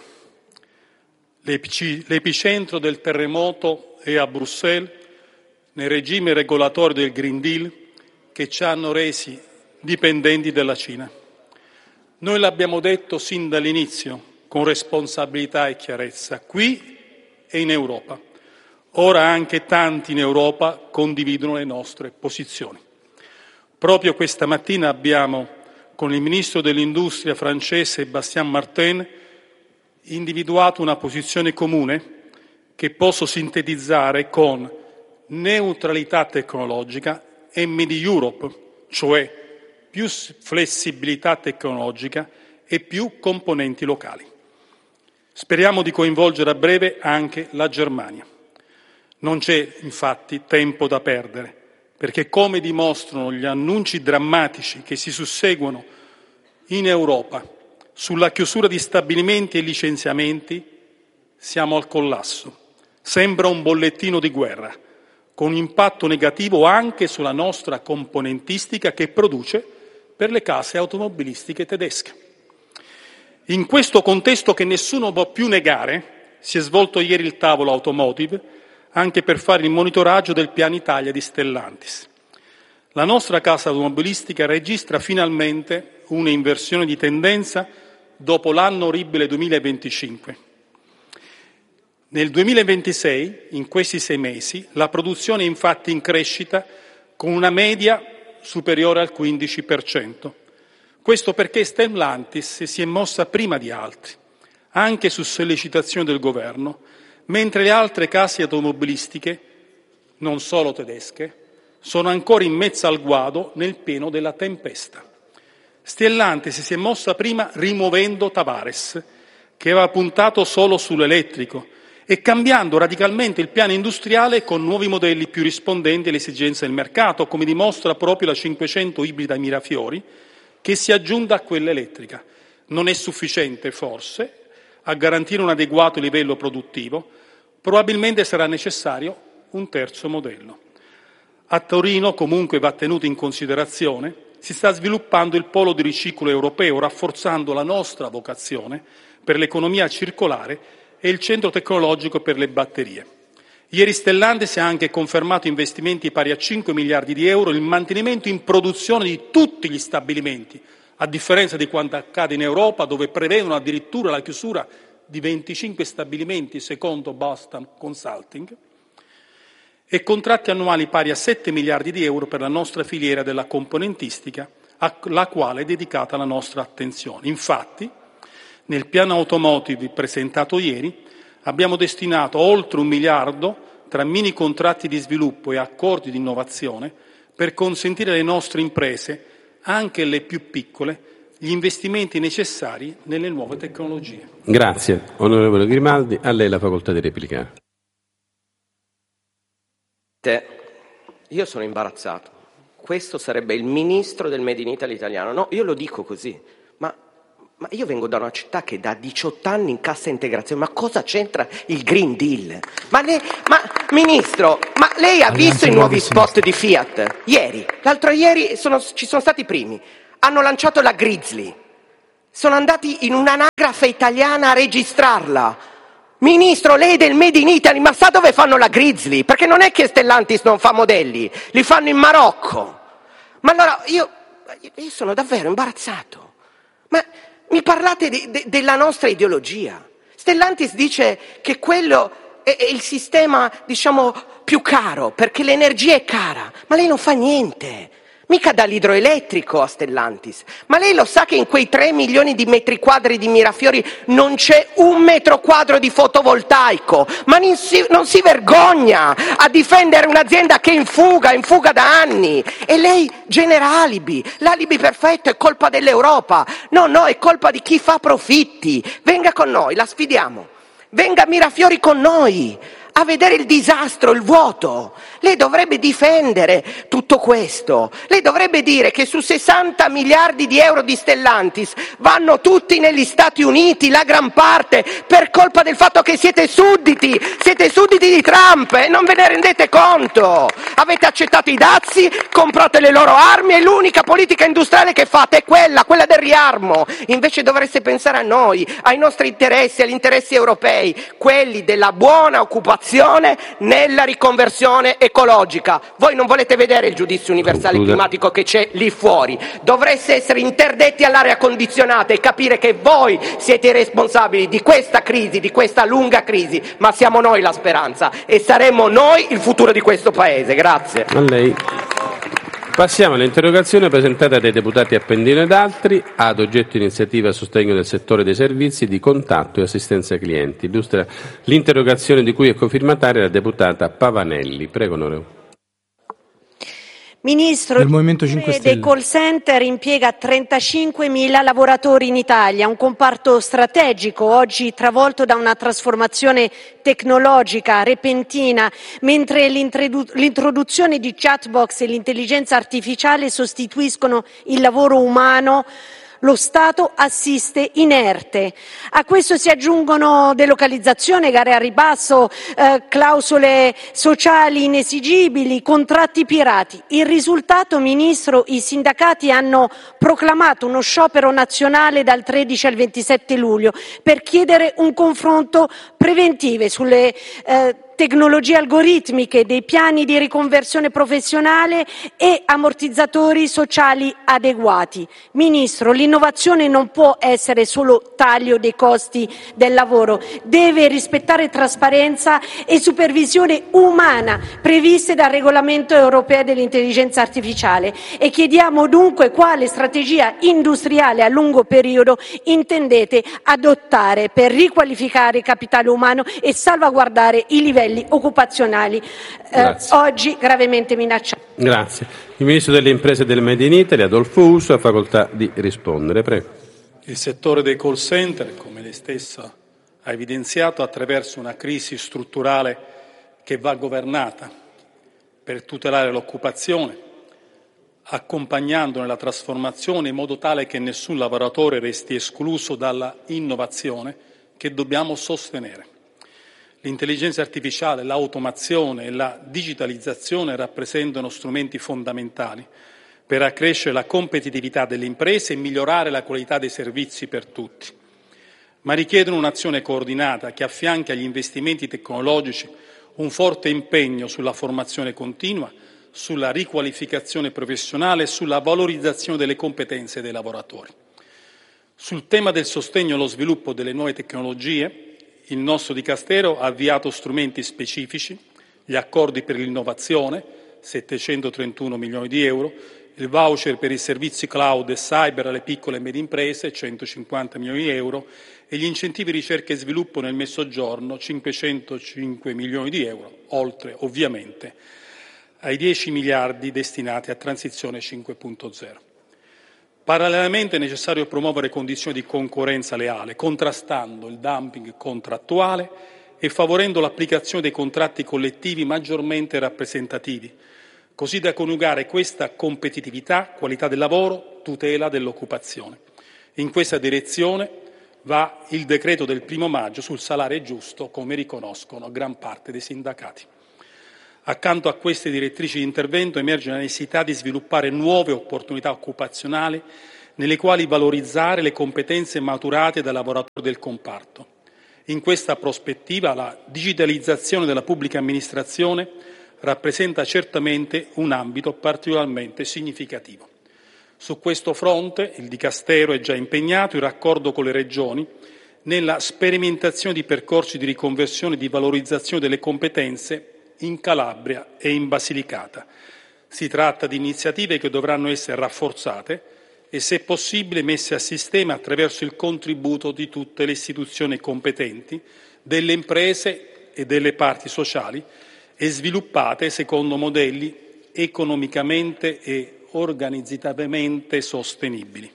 L'epicentro del terremoto è a Bruxelles, nel regime regolatorio del Green Deal, che ci hanno resi dipendenti dalla Cina. Noi l'abbiamo detto sin dall'inizio, con responsabilità e chiarezza, qui e in Europa. Ora anche tanti in Europa condividono le nostre posizioni. Proprio questa mattina abbiamo, con il Ministro dell'Industria francese Bastien Martin, individuato una posizione comune che posso sintetizzare con neutralità tecnologica e Made in Europe, cioè più flessibilità tecnologica e più componenti locali. Speriamo di coinvolgere a breve anche la Germania. Non c'è infatti tempo da perdere, perché come dimostrano gli annunci drammatici che si susseguono in Europa sulla chiusura di stabilimenti e licenziamenti, siamo al collasso. Sembra un bollettino di guerra, con impatto negativo anche sulla nostra componentistica che produce per le case automobilistiche tedesche. In questo contesto che nessuno può più negare, si è svolto ieri il tavolo automotive anche per fare il monitoraggio del piano Italia di Stellantis. La nostra casa automobilistica registra finalmente un'inversione di tendenza dopo l'anno orribile duemilaventicinque. Nel duemilaventisei, in questi sei mesi, la produzione è infatti in crescita con una media superiore al quindici per cento. Questo perché Stellantis si è mossa prima di altri, anche su sollecitazione del governo, mentre le altre case automobilistiche, non solo tedesche, sono ancora in mezzo al guado nel pieno della tempesta. Stellantis si è mossa prima rimuovendo Tavares, che aveva puntato solo sull'elettrico, e cambiando radicalmente il piano industriale con nuovi modelli più rispondenti alle esigenze del mercato, come dimostra proprio la cinquecento ibrida Mirafiori, che si è aggiunta a quella elettrica. Non è sufficiente, forse, a garantire un adeguato livello produttivo, probabilmente sarà necessario un terzo modello. A Torino, comunque, va tenuto in considerazione, si sta sviluppando il polo di riciclo europeo, rafforzando la nostra vocazione per l'economia circolare e il centro tecnologico per le batterie. Ieri Stellantis ha anche confermato investimenti pari a cinque miliardi di euro, il mantenimento in produzione di tutti gli stabilimenti, a differenza di quanto accade in Europa, dove prevedono addirittura la chiusura di venticinque stabilimenti, secondo Boston Consulting, e contratti annuali pari a sette miliardi di euro per la nostra filiera della componentistica, alla quale è dedicata la nostra attenzione. Infatti, nel piano automotive presentato ieri, Abbiamo destinato oltre un miliardo tra mini contratti di sviluppo e accordi di innovazione per consentire alle nostre imprese, anche le più piccole, gli investimenti necessari nelle nuove tecnologie. Grazie. Onorevole Grimaldi, a lei la facoltà di replicare. Io sono imbarazzato. Questo sarebbe il ministro del Made in Italy italiano. No, io lo dico così. Ma, ma io vengo da una città che da diciotto anni in cassa integrazione. Ma cosa c'entra il Green Deal? Ma, lei, ma ministro, ma lei ha visto i nuovi spot di Fiat? Ieri, l'altro ieri sono, ci sono stati i primi. Hanno lanciato la Grizzly. Sono andati in un'anagrafe italiana a registrarla. Ministro, lei del Made in Italy, ma sa dove fanno la Grizzly? Perché non è che Stellantis non fa modelli, li fanno in Marocco. Ma allora io, io sono davvero imbarazzato. Ma mi parlate di, de, della nostra ideologia. Stellantis dice che quello è, è il sistema, diciamo, più caro, perché l'energia è cara. Ma lei non fa niente. Mica dall'idroelettrico a Stellantis. Ma lei lo sa che in quei tre milioni di metri quadri di Mirafiori non c'è un metro quadro di fotovoltaico? Ma non si, non si vergogna a difendere un'azienda che è in fuga, in fuga da anni. E lei genera alibi. L'alibi perfetto è colpa dell'Europa. No, no, è colpa di chi fa profitti. Venga con noi, la sfidiamo. Venga a Mirafiori con noi a vedere il disastro, il vuoto. Lei dovrebbe difendere tutto questo. Lei dovrebbe dire che su sessanta miliardi di euro di Stellantis vanno tutti negli Stati Uniti, la gran parte, per colpa del fatto che siete sudditi, siete sudditi di Trump e non ve ne rendete conto. Avete accettato i dazi, comprate le loro armi e l'unica politica industriale che fate è quella, quella del riarmo. Invece dovreste pensare a noi, ai nostri interessi, agli interessi europei, quelli della buona occupazione nella riconversione ecologica. Voi non volete vedere il giudizio universale Conclude. climatico che c'è lì fuori. Dovreste essere interdetti all'aria condizionata e capire che voi siete i responsabili di questa crisi, di questa lunga crisi, ma siamo noi la speranza e saremo noi il futuro di questo Paese. Grazie. A lei. Passiamo all'interrogazione presentata dai deputati Appendino ed altri ad oggetto iniziativa a sostegno del settore dei servizi di contatto e assistenza ai clienti. Illustra l'interrogazione di cui è cofirmataria la deputata Pavanelli. Prego, onorevole. Ministro, il settore dei call center impiega trentacinquemila lavoratori in Italia, un comparto strategico oggi travolto da una trasformazione tecnologica repentina, mentre l'introduzione di chatbox e l'intelligenza artificiale sostituiscono il lavoro umano. Lo Stato assiste inerte. A questo si aggiungono delocalizzazione, gare a ribasso, eh, clausole sociali inesigibili, contratti pirati. Il risultato, Ministro, i sindacati hanno proclamato uno sciopero nazionale dal tredici al ventisette luglio per chiedere un confronto preventivo sulle eh, tecnologie algoritmiche, dei piani di riconversione professionale e ammortizzatori sociali adeguati. Ministro, l'innovazione non può essere solo taglio dei costi del lavoro, deve rispettare trasparenza e supervisione umana previste dal regolamento europeo dell'intelligenza artificiale e chiediamo dunque quale strategia industriale a lungo periodo intendete adottare per riqualificare il capitale umano e salvaguardare i livelli occupazionali eh, oggi gravemente minacciati. Grazie. Il Ministro delle Imprese e del Made in Italy, Adolfo Urso, ha facoltà di rispondere. Prego. Il settore dei call center, come lei stessa ha evidenziato, attraverso una crisi strutturale che va governata per tutelare l'occupazione, accompagnandone la trasformazione in modo tale che nessun lavoratore resti escluso dalla innovazione che dobbiamo sostenere. L'intelligenza artificiale, l'automazione e la digitalizzazione rappresentano strumenti fondamentali per accrescere la competitività delle imprese e migliorare la qualità dei servizi per tutti, ma richiedono un'azione coordinata che affianchi agli investimenti tecnologici un forte impegno sulla formazione continua, sulla riqualificazione professionale e sulla valorizzazione delle competenze dei lavoratori. Sul tema del sostegno allo sviluppo delle nuove tecnologie, il nostro Dicastero ha avviato strumenti specifici, gli accordi per l'innovazione, settecentotrentuno milioni di euro, il voucher per i servizi cloud e cyber alle piccole e medie imprese, centocinquanta milioni di euro, e gli incentivi ricerca e sviluppo nel Mezzogiorno, cinquecentocinque milioni di euro, oltre ovviamente ai dieci miliardi destinati a transizione cinque punto zero. Parallelamente è necessario promuovere condizioni di concorrenza leale, contrastando il dumping contrattuale e favorendo l'applicazione dei contratti collettivi maggiormente rappresentativi, così da coniugare questa competitività, qualità del lavoro, tutela dell'occupazione. In questa direzione va il decreto del primo maggio sul salario giusto, come riconoscono gran parte dei sindacati. Accanto a queste direttrici di intervento emerge la necessità di sviluppare nuove opportunità occupazionali nelle quali valorizzare le competenze maturate dai lavoratori del comparto. In questa prospettiva la digitalizzazione della pubblica amministrazione rappresenta certamente un ambito particolarmente significativo. Su questo fronte il Dicastero è già impegnato, in raccordo con le Regioni, nella sperimentazione di percorsi di riconversione e di valorizzazione delle competenze in Calabria e in Basilicata. Si tratta di iniziative che dovranno essere rafforzate e, se possibile, messe a sistema attraverso il contributo di tutte le istituzioni competenti, delle imprese e delle parti sociali, e sviluppate secondo modelli economicamente e organizzativamente sostenibili.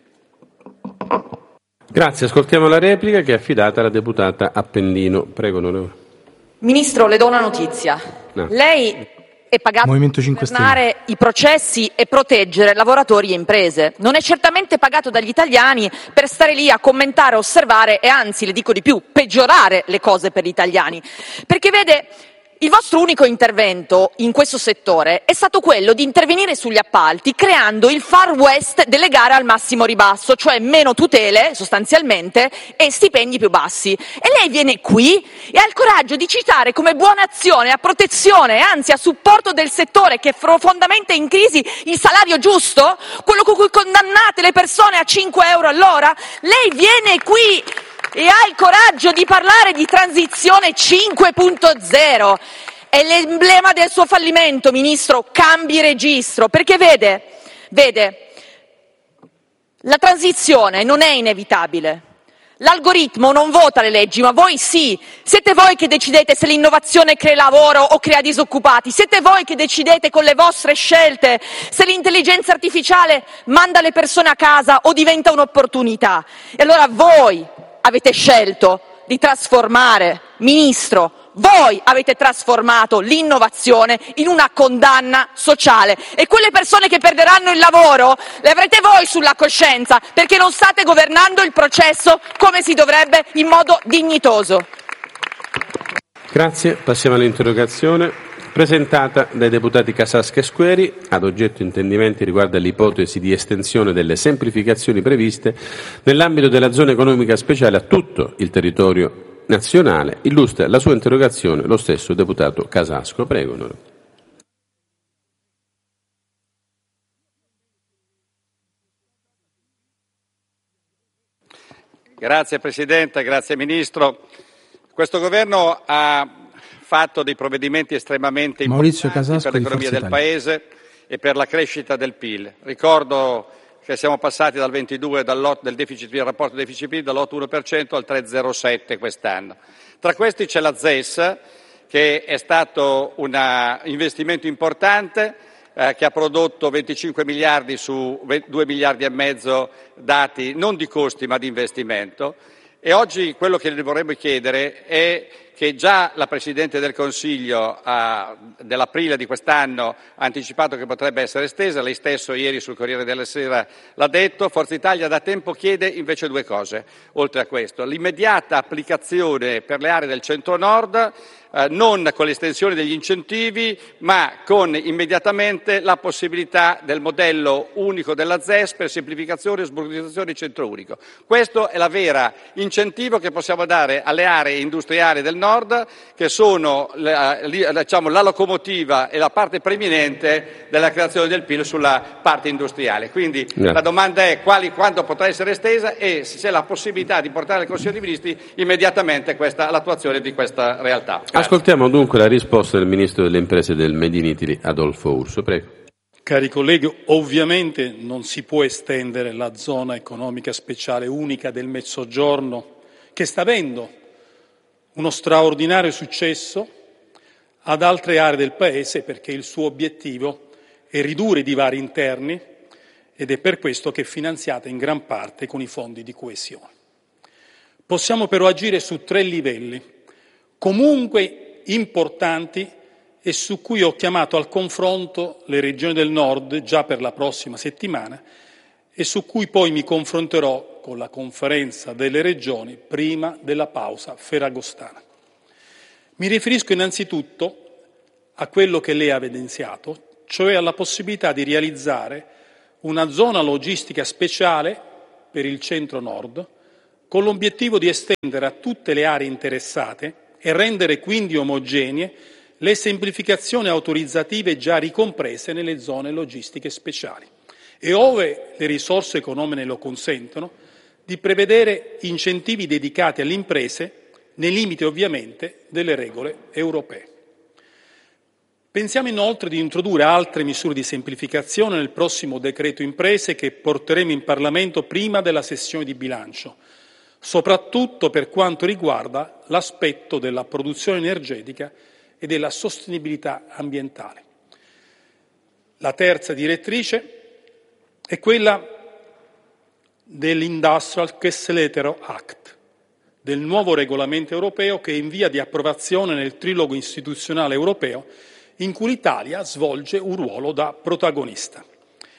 Grazie, ascoltiamo la replica che è affidata alla deputata Appendino. Prego, onorevole. Ministro, le do una notizia. No. Lei è pagato per governare i processi e proteggere lavoratori e imprese. Non è certamente pagato dagli italiani per stare lì a commentare, osservare e, anzi, le dico di più, peggiorare le cose per gli italiani. Perché vede, il vostro unico intervento in questo settore è stato quello di intervenire sugli appalti creando il Far West delle gare al massimo ribasso, cioè meno tutele sostanzialmente e stipendi più bassi. E lei viene qui e ha il coraggio di citare come buona azione a protezione e anzi a supporto del settore che è profondamente in crisi il salario giusto, quello con cui condannate le persone a cinque euro all'ora. Lei viene qui e ha il coraggio di parlare di transizione cinque punto zero. È l'emblema del suo fallimento, Ministro. Cambi registro, perché vede, vede, la transizione non è inevitabile. L'algoritmo non vota le leggi, ma voi sì. Siete voi che decidete se l'innovazione crea lavoro o crea disoccupati. Siete voi che decidete con le vostre scelte se l'intelligenza artificiale manda le persone a casa o diventa un'opportunità. E allora voi avete scelto di trasformare, Ministro, voi avete trasformato l'innovazione in una condanna sociale e quelle persone che perderanno il lavoro le avrete voi sulla coscienza perché non state governando il processo come si dovrebbe in modo dignitoso. Grazie, passiamo all'interrogazione presentata dai deputati Casasca e Squeri, ad oggetto intendimenti riguardo all'ipotesi di estensione delle semplificazioni previste nell'ambito della zona economica speciale a tutto il territorio nazionale. Illustra la sua interrogazione lo stesso deputato Casasco. Prego, onorevole. Grazie Presidente, grazie Ministro. Questo Governo ha fatto dei provvedimenti estremamente Maurizio importanti Casasco per l'economia del Paese e per la crescita del P I L. Ricordo che siamo passati dal ventidue del deficit, del rapporto deficit P I L dall'otto virgola uno per cento al tre virgola zero sette per cento quest'anno. Tra questi c'è la Z E S, che è stato un investimento importante eh, che ha prodotto venticinque miliardi su due miliardi e mezzo dati non di costi ma di investimento. E oggi quello che le vorremmo chiedere è che già la Presidente del Consiglio ha, nell'aprile di quest'anno ha anticipato che potrebbe essere estesa, lei stesso ieri sul Corriere della Sera l'ha detto, Forza Italia da tempo chiede invece due cose, oltre a questo, l'immediata applicazione per le aree del centro-nord, eh, non con l'estensione degli incentivi, ma con immediatamente la possibilità del modello unico della Z E S per semplificazione e sburocratizzazione di centro unico. Questo è la vera incentivo che possiamo dare alle aree industriali del nord, che sono la, diciamo, la locomotiva e la parte preminente della creazione del P I L sulla parte industriale. Quindi Grazie. La domanda è quali, quando potrà essere estesa e se c'è la possibilità di portare al Consiglio dei Ministri immediatamente questa, l'attuazione di questa realtà. Grazie. Ascoltiamo dunque la risposta del Ministro delle Imprese del Made in Italy, Adolfo Urso. Prego. Cari colleghi, ovviamente non si può estendere la zona economica speciale unica del Mezzogiorno, che sta avendo uno straordinario successo, ad altre aree del Paese, perché il suo obiettivo è ridurre i divari interni ed è per questo che è finanziata in gran parte con i fondi di coesione. Possiamo però agire su tre livelli, comunque importanti e su cui ho chiamato al confronto le regioni del Nord già per la prossima settimana e su cui poi mi confronterò con la conferenza delle regioni prima della pausa ferragostana. Mi riferisco innanzitutto a quello che lei ha evidenziato, cioè alla possibilità di realizzare una zona logistica speciale per il centro-nord, con l'obiettivo di estendere a tutte le aree interessate e rendere quindi omogenee le semplificazioni autorizzative già ricomprese nelle zone logistiche speciali e, ove le risorse economiche lo consentono, di prevedere incentivi dedicati alle imprese nei limiti ovviamente delle regole europee. Pensiamo inoltre di introdurre altre misure di semplificazione nel prossimo decreto imprese che porteremo in Parlamento prima della sessione di bilancio, soprattutto per quanto riguarda l'aspetto della produzione energetica e della sostenibilità ambientale. La terza direttrice è quella dell'Industrial Accelerator Act, del nuovo regolamento europeo che è in via di approvazione nel trilogo istituzionale europeo, in cui l'Italia svolge un ruolo da protagonista.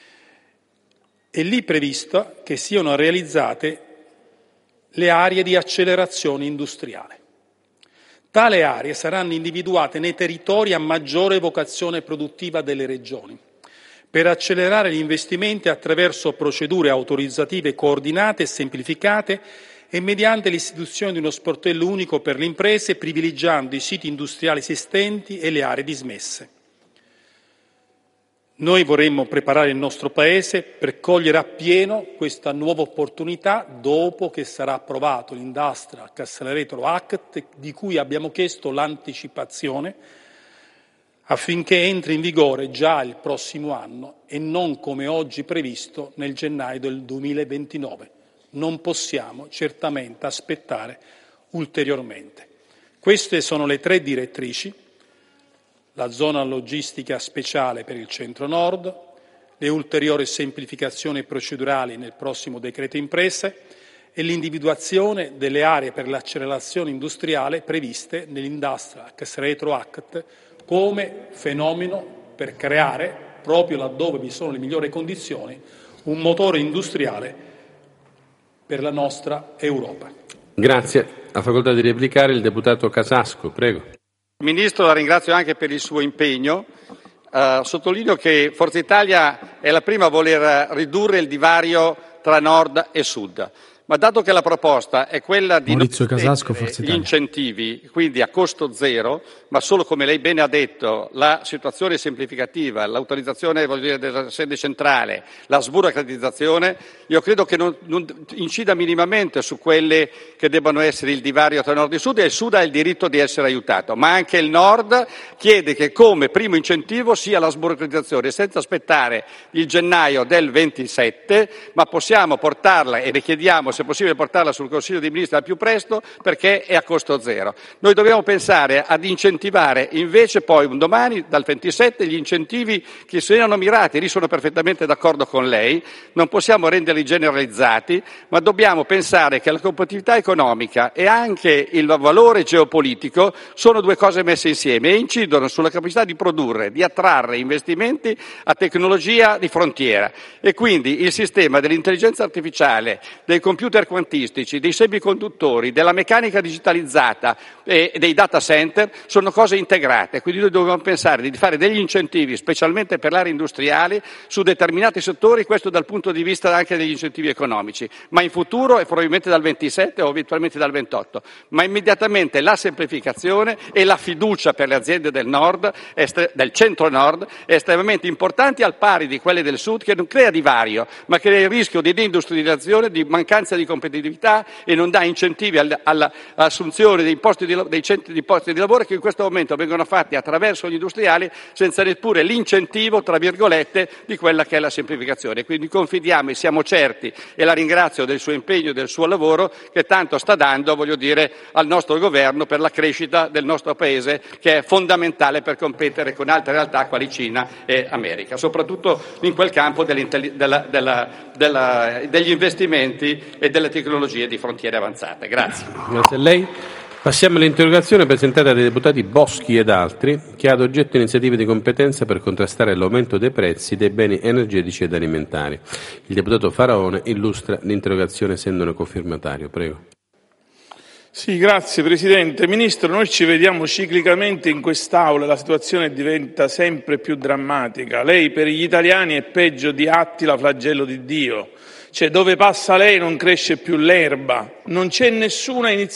È lì previsto che siano realizzate le aree di accelerazione industriale. Tali aree saranno individuate nei territori a maggiore vocazione produttiva delle regioni, per accelerare gli investimenti attraverso procedure autorizzative coordinate e semplificate e mediante l'istituzione di uno sportello unico per le imprese, privilegiando i siti industriali esistenti e le aree dismesse. Noi vorremmo preparare il nostro Paese per cogliere appieno questa nuova opportunità dopo che sarà approvato l'Industrial Accelerator Act, di cui abbiamo chiesto l'anticipazione affinché entri in vigore già il prossimo anno e non come oggi previsto nel gennaio del duemilaventinove. Non possiamo certamente aspettare ulteriormente. Queste sono le tre direttrici: la zona logistica speciale per il centro-nord, le ulteriori semplificazioni procedurali nel prossimo decreto imprese e l'individuazione delle aree per l'accelerazione industriale previste nell'Industrial Accelerator Act come fenomeno per creare, proprio laddove vi sono le migliori condizioni, un motore industriale per la nostra Europa. Grazie. Ha facoltà di replicare il deputato Casasco, prego. Ministro, la ringrazio anche per il suo impegno. Uh, sottolineo che Forza Italia è la prima a voler ridurre il divario tra nord e sud. Ma dato che la proposta è quella di Maurizio non Casasco, Forza gli Italia. incentivi, quindi a costo zero, ma solo, come lei bene ha detto, la situazione semplificativa, l'autorizzazione voglio dire, della sede centrale, la sburocratizzazione, io credo che non, non incida minimamente su quelle che debbano essere il divario tra nord e sud, e il sud ha il diritto di essere aiutato, ma anche il nord chiede che come primo incentivo sia la sburocratizzazione, senza aspettare il gennaio del ventisette, ma possiamo portarla, e le chiediamo se è possibile portarla sul Consiglio dei Ministri al più presto, perché è a costo zero. Noi dobbiamo pensare ad incentivare invece poi un domani, dal ventisette, gli incentivi che siano mirati. Lì sono perfettamente d'accordo con lei, non possiamo renderli generalizzati, ma dobbiamo pensare che la competitività economica e anche il valore geopolitico sono due cose messe insieme e incidono sulla capacità di produrre, di attrarre investimenti a tecnologia di frontiera, e quindi il sistema dell'intelligenza artificiale, dei computer quantistici, dei semiconduttori, della meccanica digitalizzata e dei data center sono cose integrate, quindi noi dobbiamo pensare di fare degli incentivi specialmente per l'area industriale su determinati settori, questo dal punto di vista anche degli incentivi economici, ma in futuro e probabilmente dal ventisette o eventualmente dal ventotto, ma immediatamente la semplificazione e la fiducia per le aziende del nord, del centro-nord, è estremamente importante, al pari di quelle del sud, che non crea divario, ma crea il rischio di deindustrializzazione, di mancanza di competitività e non dà incentivi all'assunzione dei, posti di, dei centri di posti di lavoro che in questo momento vengono fatti attraverso gli industriali senza neppure l'incentivo, tra virgolette, di quella che è la semplificazione. Quindi confidiamo e siamo certi, e la ringrazio del suo impegno e del suo lavoro, che tanto sta dando, voglio dire, al nostro governo per la crescita del nostro Paese, che è fondamentale per competere con altre realtà quali Cina e America, soprattutto in quel campo della, della, della, degli investimenti e delle tecnologie di frontiere avanzate. Grazie. Grazie a lei. Passiamo all'interrogazione presentata dai deputati Boschi ed altri, che ha ad oggetto iniziative di competenza per contrastare l'aumento dei prezzi dei beni energetici ed alimentari. Il deputato Faraone illustra l'interrogazione essendone cofirmatario. Prego. Sì, grazie Presidente. Ministro, noi ci vediamo ciclicamente in quest'Aula, la situazione diventa sempre più drammatica. Lei per gli italiani è peggio di Attila, flagello di Dio. Cioè, dove passa lei non cresce più l'erba, non c'è nessuna iniziativa